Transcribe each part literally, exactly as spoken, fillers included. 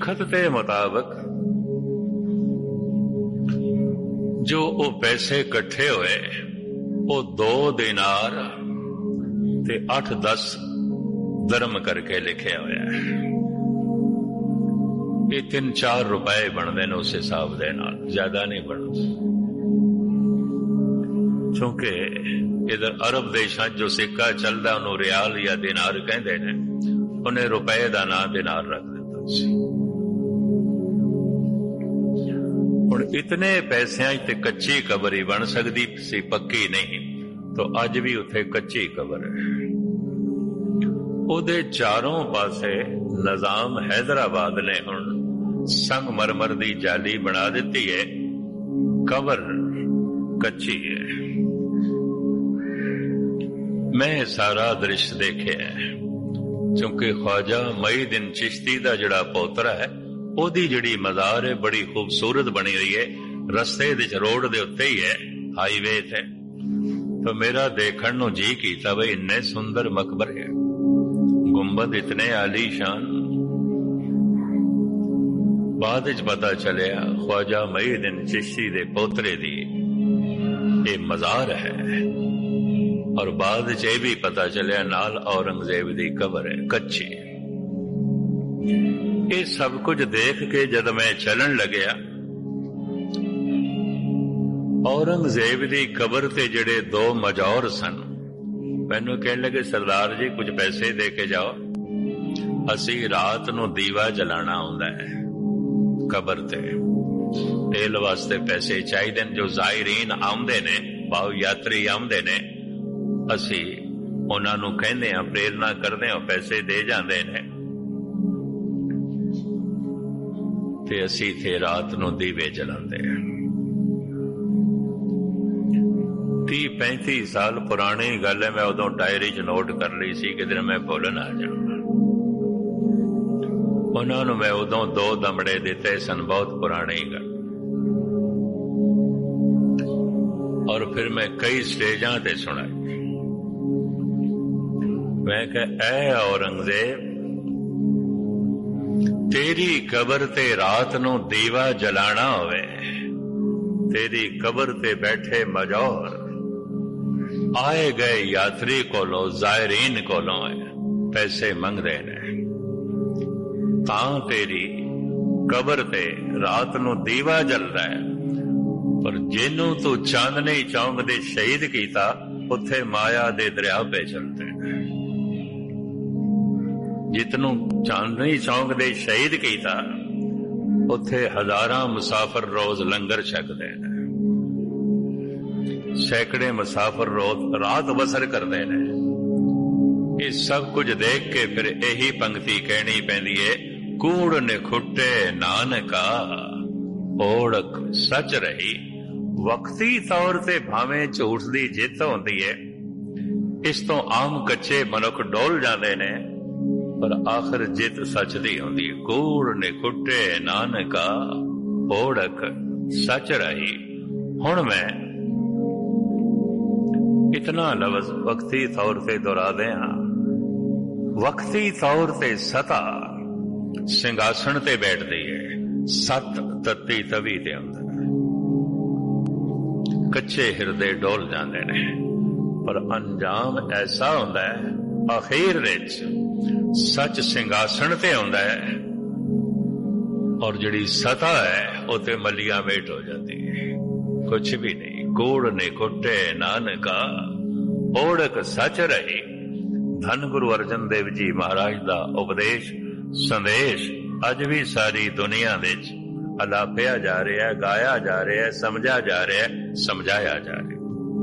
लिखत के मुताबिक जो वो पैसे इकट्ठे हुए वो दो दिनार ते अठ दस दरम करके लिखे हुए है। ये तीन चार रुपए बनते हैं उस हिसाब के नाल, ज्यादा नहीं बनते। क्योंकि इधर अरब देशों जो सिक्का चलता उन्होंने रियाल या दिनार कहते हैं, उन्हें रुपए का नाम दिनार रख दिता सी। हुण इतने पैसों ते कच्ची कबर ही बन सकती सी, पक्की नहीं। तो अज भी उत्थे कच्ची कबर है। उहदे चारों पासे निजाम हैदराबाद ने हुण संगमरमर दी जाली बना दी है, कबर कच्ची है। मैं सारा दृश्य देखे है, क्योंकि ख्वाजा मुईनुद्दीन चिश्ती दा जिहड़ा पोतरा है ओदी जिहड़ी मज़ार है बड़ी खूबसूरत बनी हुई है, रस्ते दे रोड दे उत्ते ही है, हाईवे थे। तो मेरा देखण नूं जी कीता बई इन्ने सुंदर मकबरे, गुंबद इतने आलीशान। बाद विच पता चलिया ख्वाजा मुईनुद्दीन चिश्ती दे पोतरे दी ये मज़ार है। और बाद विच यह भी पता चलिया नाल औरंगजेब दी कबर है, कच्ची। ये सब कुछ देख के जद मैं चलन लग्या, औरंगजेब दी कबर ते जिहड़े दो मजौर सन, मैनू कहने लगे सरदार जी कुछ पैसे दे के जाओ, असी रात नूं दीवा जलाना आउंदा है कबर ते, तेल वास्ते पैसे चाहिए जो ज़ायरीन आउंदे ने, भाव यात्री आउंदे ने, असी उन्हां नूं कहंदे हां, प्रेरणा करदे हां, पैसे दे जांदे ने ते असी थे रात नूं दीवे जलांदे हां। तीह पैंती साल पुरानी गल है, मैं उदों डायरी च नोट कर ली सी, किधर मैं भुल ना जावां। उन्हां नूं मैं उदों दो दमड़े दिते सन, बहुत पुरानी गल। और फिर मैं कई स्टेजां ते सुनाई। मैं कहा ऐ औरंगजेब, तेरी कबर ते रात नूं दीवा जलाना होवे, तेरी कबर ते बैठे मजौर आए गए यात्री कोलों, ज़ायरीन कोलों पैसे मंगदे ने, तां तेरी कबर ते रात नूं दीवा जल रहा है। पर जिन्नू तू चांदनी चौंक दे शहीद कीता, उत्थे माया दे दरिया पे चलते हैं। जितनू चांदनी चौंक दे शहीद कीता, उत्थे हजारां मुसाफिर रोज लंगर छकदे ने, सैकड़े मुसाफिर रोज रात बसर करते हैं। ये सब कुछ देख के फिर यही पंक्ति कहनी पैंदी है, कूड़ ने खुट्टे नानका ओढ़क सच रही। वक्ती तौर ते भावें झूठ दी जित होंदी है, इस तो आम कच्चे मनुख डोल जाते ने, पर आखिर जित सच दी होंदी है। कूड़ ने खुट्टे नानका ओढ़क सच रही। हुण मैं इतना लफ्ज वक्ती तौर ते दोहरा दे हां। वक्ती तौर ते सता सिंघासन ते बैठदी है, सत तत्ती तवी ते हुंदा, कच्चे हिरदे डोल जाते ने, पर अंजाम ऐसा होंदा है आखिर विच सच सिंघासन ते हुंदा है, और जिहड़ी सता है वो ते मलिया मेट हो जाती है, कुछ भी नहीं। कूड़ ने कुट्टे नानका ओढ़क सच रही। धन गुरु अर्जन देव जी महाराज दा उपदेश संदेश अज भी सारी दुनिया विच अलापिया जा रहा है, गाया जा रहा है, समझा जा रहा है, समझाया जा रहा है।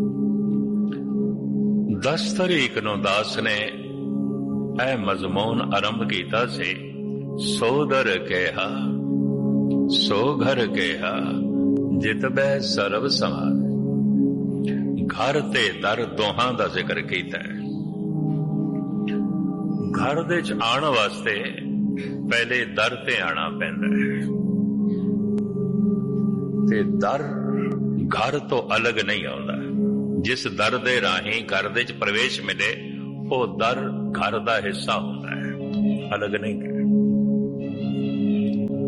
दस तारीख नूं दास ने ऐ मजमून आरंभ कीता से, सो दर कहा सो घर कहा जित बै सर्व समाज। घर ते दर दोहां दा जिक्र कीता है। घर दे च आण वास्ते पहले दर ते आना पैंदा है, ते दर घर तो अलग नहीं आउंदा। जिस दर दे राही घर दे च प्रवेश मिले वो दर घर दा हिस्सा होता है, अलग नहीं है।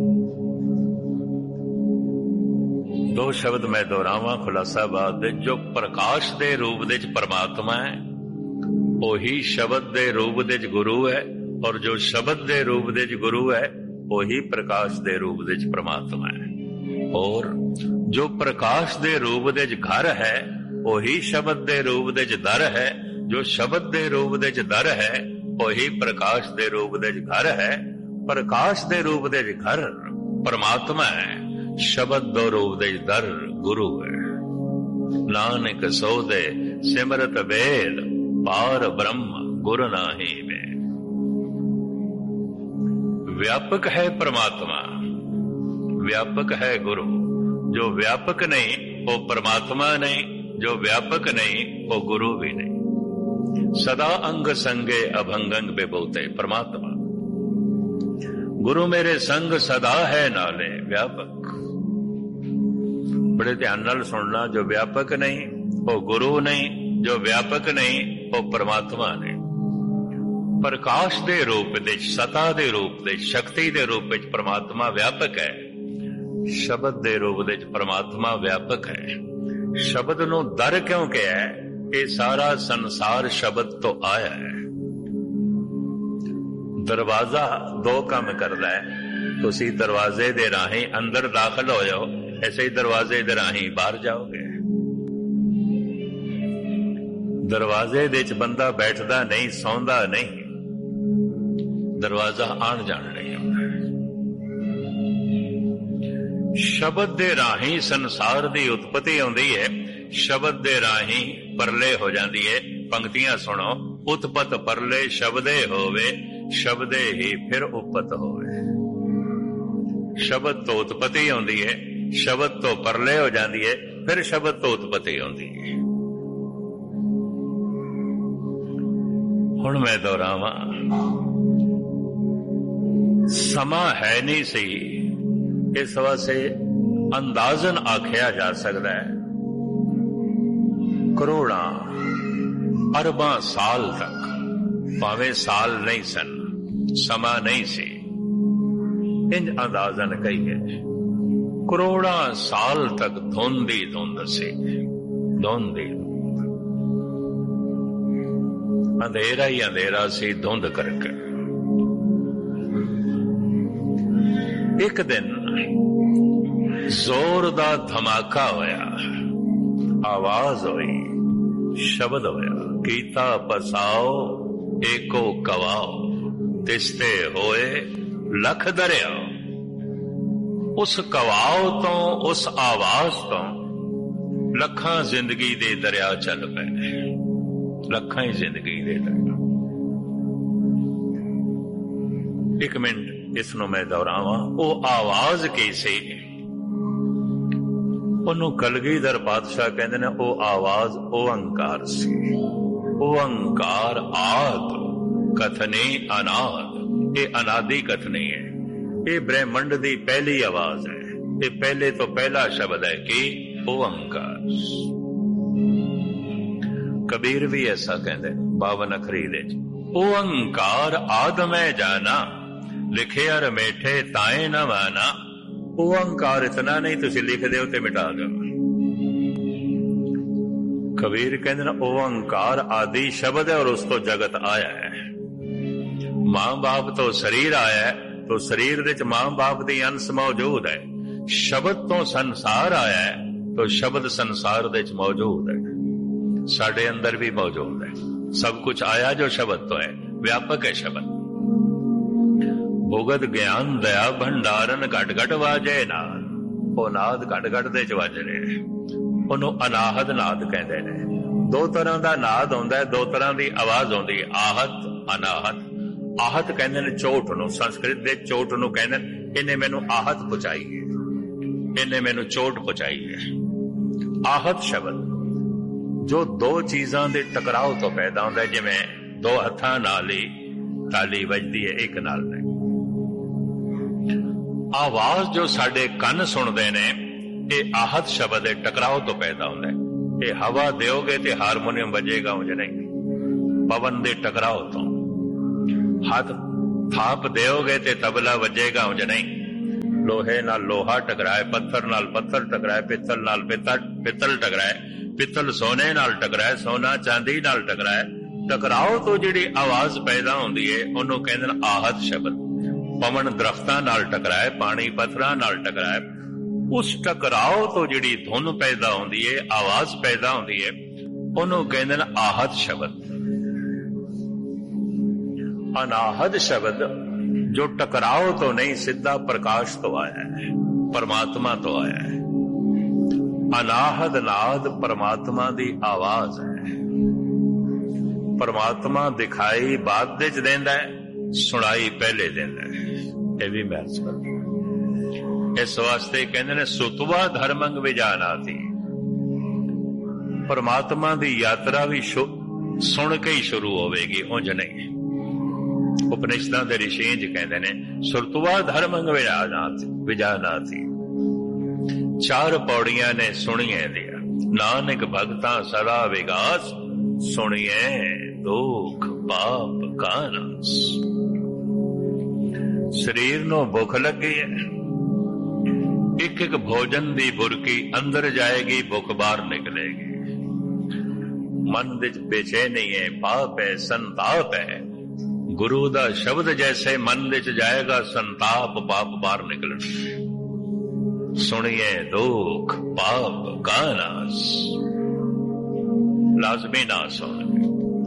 दो शब्द मैं दोहरावां खुलासा बात दे। जो प्रकाश दे रूप दे परमात्मा है वही शब्द दे रूप दे गुरु है, और जो शब्द दे रूप दे गुरु है वही प्रकाश दे रूप दे परमात्मा है। और जो प्रकाश दे रूप दे घर है वही शब्द दे रूप दे दर है। जो शब्द दे रूप दे दर है वही प्रकाश दे रूप दे घर है। प्रकाश दे रूप दे घर परमात्मा है, शब्द दो रूप दे दर गुरु है। नानक सो दे सिमरत वेद पार ब्रह्म गुरु नाही वेद। व्यापक है परमात्मा, व्यापक है गुरु। जो व्यापक नहीं वो परमात्मा नहीं, जो व्यापक नहीं वो गुरु भी नहीं। सदा अंग संगे अभंगंग बेबोते परमात्मा। गुरु मेरे संग सदा है नाले व्यापक। बड़े ध्यान नाल सुनना, जो व्यापक नहीं वो गुरु नहीं, जो व्यापक नहीं वो परमात्मा नहीं। प्रकाश दे रूप दे, सता दे रूप दे, शक्ति दे रूप विच परमात्मा व्यापक है। शब्द दे रूप दे परमात्मा व्यापक है। शब्द नूं दर क्यों कहा है? ये सारा संसार शब्द तो आया है। दरवाजा दो काम करदा है। तुसी दरवाजे दे राही अंदर दाखिल हो जाओ, ऐसे ही दरवाजे दे राही बाहर जाओगे। दरवाजे दे च बंदा बैठदा नहीं, सौंदा नहीं, दरवाजा आण जाण नहीं होंदा। शब्द दे राही संसार दी उत्पत्ति आउंदी है, शब्द दे राही परले हो जाती है। पंक्तियां सुनो। उत्पत परले शब्दे होवे, शब्दे ही फिर उपत होवे। शब्द तो उत्पत्ति आउंदी है, शब्द तो परले हो जाती है, फिर शब्द तो उत्पत्ति आउंदी है। हुण मैं दोहरावां, समा है नहीं सही, इस वास्ते अंदाजन आख्या जा सकता है करोड़ा अरबा साल तक, भावे साल नहीं सन, समा नहीं सी, इंज अंदाजन कहिए करोड़ा साल तक धुंधी धुंध सी, धुंधी अंधेरा ही अंधेरा सी, धुंध करके। एक दिन जोर दा धमाका होया, आवाज हुई, शब्द होया, कीता पसाओ एको कवाओ, तिसते होए लख दरिया। उस कवाओ तो, उस आवाज तो लखां जिंदगी दे दरिया चल पे, लखां ही जिंदगी दे दरिया। एक मिनट इसनों मैं दोहरावां। वो आवाज कैसी? ਉਹਨੂੰ ਕਲਗੀਧਰ ਪਾਤਸ਼ਾਹ ਕਹਿੰਦੇ ਨੇ ਉਹ ਆਵਾਜ਼ ਓੰਕਾਰ ਸੀ। ਓੰਕਾਰ ਆਦ ਕਥਨੇ ਅਨਾਦ। ਇਹ ਅਨਾਦੀ ਕਥਨੀ ਹੈ, ਇਹ ਬ੍ਰਹਿਮੰਡ ਦੀ ਪਹਿਲੀ ਆਵਾਜ਼ ਹੈ। ਇਹ ਪਹਿਲੇ ਤੋਂ ਪਹਿਲਾ ਸ਼ਬਦ ਹੈ ਕਿ ਓੰਕਾਰ। ਕਬੀਰ ਵੀ ਐਸਾ ਕਹਿੰਦੇ ਬਾਵਨ ਅਖਰੀ ਦੇ ਚ, ਓੰਕਾਰ ਆਦ ਮੈਂ ਜਾਣਾ, ਲਿਖਿਆ ਰਮੇਠੇ ਤਾਏ ਨਾ ਵਾਨਾ। ओंकार इतना नहीं तुसी लिख दो ते मिटा दो। कबीर कहते ना ओंकार आदि शब्द है और उस तो जगत आया है। मां बाप तो शरीर आया है, तो शरीर दे च मां बाप दी अंश मौजूद है। शब्द तो संसार आया है, तो शब्द संसार दे च मौजूद है, साडे अंदर भी मौजूद है। सब कुछ आया जो शब्द तो है, व्यापक है शब्द। भुगत ज्ञान दया भंडारन घट घट वाजे नाद। वो नाद घट घट दे च वज रहे, उन्हों अनाहत नाद कहते हैं। दो तरह का नाद होंदा है, दो तरह की आवाज होंदी है, आहत अनाहत। आहत कहते हैं चोट नूं, संस्कृत दे चोट नूं कहते हैं इन्हें मैनू आहत पहुंचाई है, इन्हें मैनू चोट पहुंचाई है। आहत शब्द जो दो चीजां दे टकराव तो पैदा होंदा है, जिवें दो हत्थां नाल ही ताली वजदी है एक नाल नहीं। आवाज जो साडे कन सुनते ने, ये आहत शब्द है, टकराव तो पैदा होता है। ये हवा दोगे तो हारमोनियम बजेगा, मुझे नहीं, पवन दे टकराव तो। हाथ थाप दोगे तो तबला बजेगा, मुझे नहीं, लोहे नाल लोहा टकराए, पत्थर नाल पत्थर टकराए, पित्तल नाल पित्तल टकराए, पित्तल सोने नाल टकराए, सोना चांदी नाल टकराए। टकराओ तो जिहड़ी आवाज पैदा हुंदी है उहनूं कहंदे ने आहत शब्द। पवन दरख्तां नाल टकराए, पानी पत्थरां नाल टकराए, उस टकराओ तो जिहड़ी धुन पैदा हुंदी है, आवाज पैदा हुंदी है, उहनूं कहंदे ने आहत शब्द। अनाहद शब्द जो टकराव तो नहीं, सीधा प्रकाश तो आया है, परमात्मा तो आया है। अनाहद नाद परमात्मा दी आवाज है। परमात्मा दिखाई बाद विच देंदा है, सुनाई पहले देंदा है। यह भी महत्वपूर्ण। इस वास्ते कहंदे ने सुतवा धर्मंग विजानाति। परमात्मा दी यात्रा भी सुन के ही शुरू होवेगी, उंज नहीं। उपनिषदां दे ऋषि इंज कहंदे ने सुरतुवा धर्मंग विजानाति विजानाति। चार पौड़ियां ने सुनिए दिया, नानक भगतां सदा विगास, सुनिए दुख पाप का नाश। शरीर नूं भुख लगी है, एक एक भोजन दी बुरकी अंदर जाएगी, भुख बाहर निकलेगी। मन विच बेचैनी है, पाप है, संताप है। गुरु दा शब्द जैसे मन विच जाएगा, संताप पाप बाहर निकलणगे। सुनिए दुख पाप का नाश, लाजमी नाश होणगे।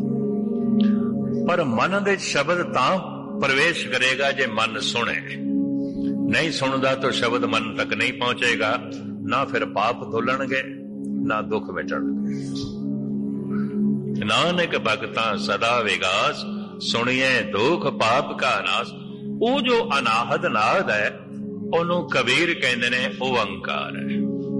पर मन दे शब्द तां प्रवेश करेगा जे मन सुने। नहीं सुनदा तो शब्द मन तक नहीं पहुंचेगा, ना फिर पाप धुलणगे ना दुख मिटणगे। नानक भगतां सदा विगास, सुनिए दुख पाप का नाश। वो जो अनाहद नाद है ਉਹਨੂੰ कबीर कहते ने ओंकार है।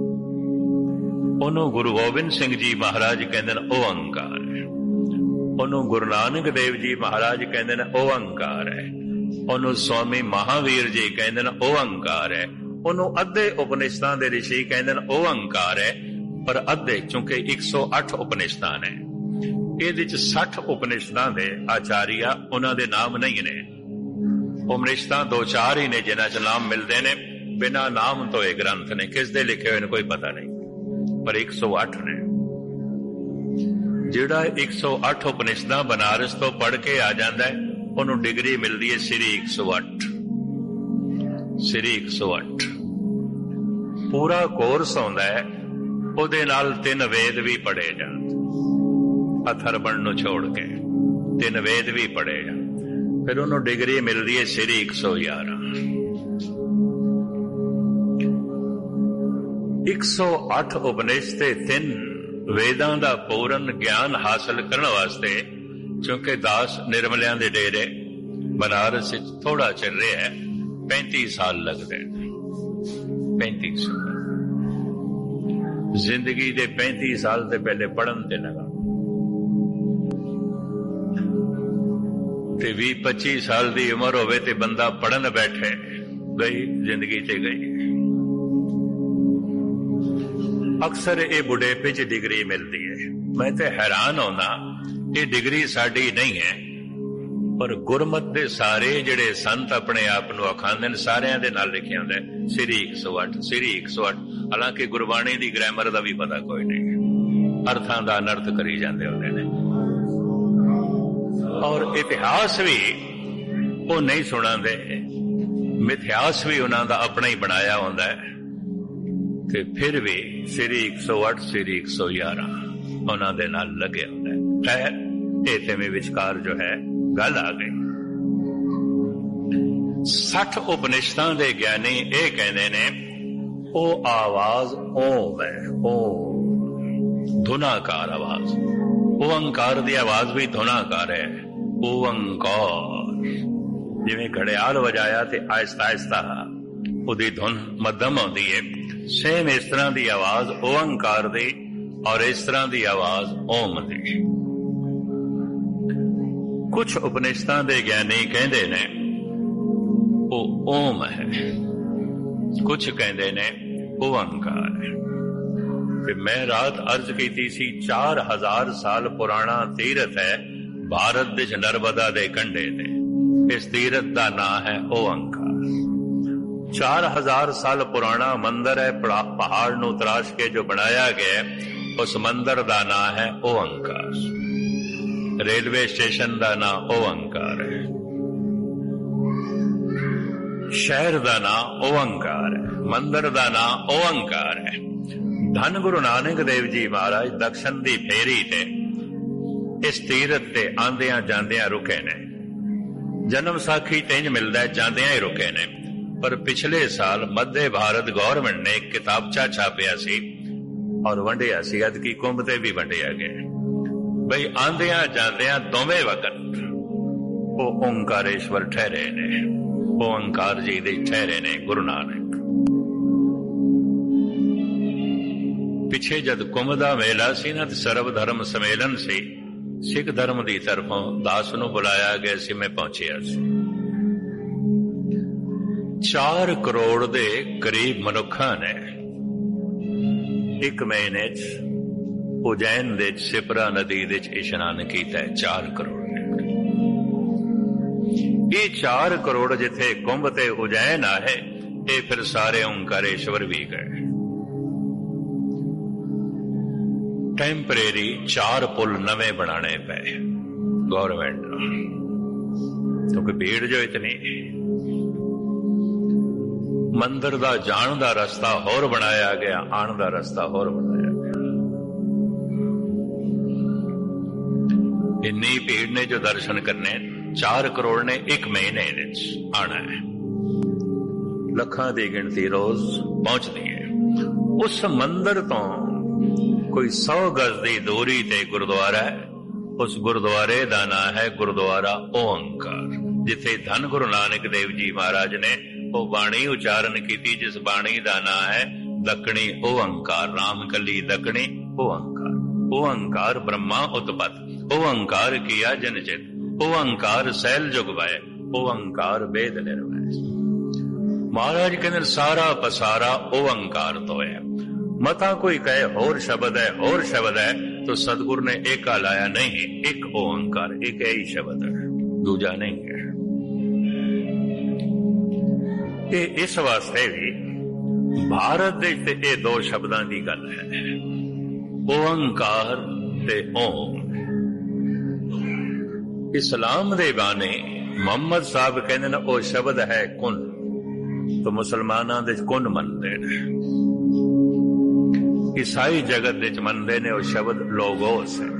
ਉਹਨੂੰ गुरु गोबिंद सिंह जी महाराज कहते ने ओंकार है। ਉਹਨੂੰ गुरु नानक देव जी महाराज कहते ने ओंकार है। ਉਹਨੂੰ स्वामी महावीर जी कहते ने ओंकार है। ਉਹਨੂੰ अद्धे उपनिषदां दे ऋषि कहते ने ओंकार है। पर अद्धे चूंकि एक सौ अठ उपनिषदां ने, ਇਹਦੇ ਚ साठ उपनिषदां दे आचार्य उन्हां दे नाम नहीं ने। उपनिषदां दो चार ही ने जिन्हां च नाम मिलते ने, बिना नाम तो ये ग्रंथ ने, किस दे लिखे हुए ने कोई पता नहीं। पर एक सौ अठ ने। जिहड़ा एक सौ अठ उपनिषदां बनारस तो पढ़ के आ जाता है, उन्होंने डिग्री मिलती है श्री एक सौ अठ। श्री एक सौ अठ पूरा कोर्स आउंदा है, ਉਹਦੇ ਨਾਲ ਤਿੰਨ वेद भी पढ़े जाते। अथर्वण नूं छोड़ के तीन वेद भी पढ़े जाते, फिर उन्होंने डिग्री मिलती है श्री एक सौ ग्यारह। एक सौ अठ उपनिषद ते तीन वेदां दा पूर्ण ज्ञान हासिल करने वास्ते, क्योंकि दास निर्मलियां दे डेरे बनारस थोड़ा चल रहा है, पैंती साल लगते हैं। पैंती साल जिंदगी दे पैंती साल से पहले पढ़न ते लगा, ते भी पच्ची साल की उम्र होवे ते बंदा पढ़न बैठे, गई जिंदगी ते गई। अक्सर ये बुढ़ेपे च डिग्री मिलती है। मैं ते हैरान होना, ये डिग्री साडी नहीं है, पर गुरमत दे सारे जिहड़े संत अपने आप नूं अखांदे ने, सारियां दे नाल लिखिया हुंदा है श्री एक सौ अठ, श्री एक सौ अठ। हालांकि गुरबाणी दी ग्रामर दा भी पता कोई नहीं, अर्थां दा अनर्थ करी जांदे हुंदे ने। और इतिहास भी वो नहीं सुनांदे, मिथ्यास भी उन्हां दा अपना ही बनाया हुंदा है। ते फिर भी श्री एक सौ अठ श्री एक सौ ग्यारह उन्हां दे नाल लगे हुंदा है। खैर ये ते में विचकार जो है गल आ गई। सठ उपनिषदां दे ज्ञानी ये कहंदे ने ओ आवाज ओम है, ओम धुनाकार आवाज। ओंकार दी आवाज भी धुनाकार है। ओंकार जिवें घड़ियाल वजाया ते आहिस्ता आहिस्ता उहदी धुन मध्यम आउंदी है, सेम इस तरह दी आवाज ओंकार दी और इस तरह दी आवाज ओम दी। कुछ उपनिषदां दे ज्ञानी कहंदे ने ओ ओम है, कुछ कहंदे ने ओंकार है। मैं रात अर्ज की सी, चार हजार साल पुराना तीरथ है भारत विच नर्मदा दे कंढे ते। इस तीरथ दा नाम है ओंकार। चार हजार साल पुराना मंदिर है, पहाड़ नू तराश के जो बनाया गया, उस मंदिर का नाम है ओंकार। रेलवे स्टेशन का नाम ओंकार है, शहर का नाम ओंकार है, मंदिर का नाम ओंकार है। धन गुरु नानक देव जी महाराज दक्षिण दी फेरी ते इस तीरथ ते आंदियां जांदियां रुके ने। जन्म साखी तेंज मिलदा है, जांदियां ही रुके ने। पर पिछले साल मध्य भारत गवर्नमेंट ने एक किताबचा छापिया सी और वंडिया सी, अदकी कुंभ ते भी वंडिया गया बई आंदियां जांदियां दोवें वक्त वो ओंकारेश्वर ठहरे ने, ओंकार जी दे ठहरे ने गुरु नानक। पिछे जद कुंभ दा मेला सी ना, सर्व धर्म सम्मेलन सी, सिख धर्म की तरफों दास नूं बुलाया गया सी, मैं पहुंचिया सी। चार करोड़ दे करीब मनुखा ने एक महीने उज्जैन दे सिपरा नदी दे इशनान किया है। चार करोड़ ये चार करोड़ जिथे कुंभ ते उज्जैन आहे, ये फिर सारे ओंकारेश्वर भी गए। टेम्परेरी चार पुल नवे बनाने पे गवर्नमेंट, क्योंकि तो भीड़ जो इतनी, मंदिर दा जान दा रस्ता होर बनाया गया, आन दा रस्ता होर बनाया गया। इन्नी भीड़ ने जो दर्शन करने, चार करोड़ ने एक महीने आना है। लखां दी गिनती रोज पहुंचती है। उस मंदिर तो कोई सौ गज की दूरी ते गुरुद्वारा है। उस गुरुद्वारे का नाम है गुरुद्वारा ओंकार, जिथे धन गुरु नानक देव जी महाराज ने वो बाणी उच्चारण की थी, जिस बाणी का नाम है दक्षिणी ओंकार। राम कली दक्षिणी ओंकार। ओंकार ब्रह्मा उत्पत, ओंकार किया जनचित, ओंकार सैल जुग वय, ओंकार वेद निर्वय। महाराज कहते सारा पसारा ओंकार तो है। मता कोई कहे होर शब्द है, होर शब्द है, तो सतगुरु ने एक लाया नहीं, एक ओंकार, एक ही शब्द है, दूजा नहीं है। ये इस वास्ते भी भारत देश ते ये दो शब्दां दी गल है, ओंकार ते ओम। इस्लाम दे बाने मोहम्मद साहब कहते ने ओ शब्द है कुन, तो मुसलमानां दे कुन मनदे ने। ईसाई जगत दे मनदे ने ओ शब्द लोगोस है।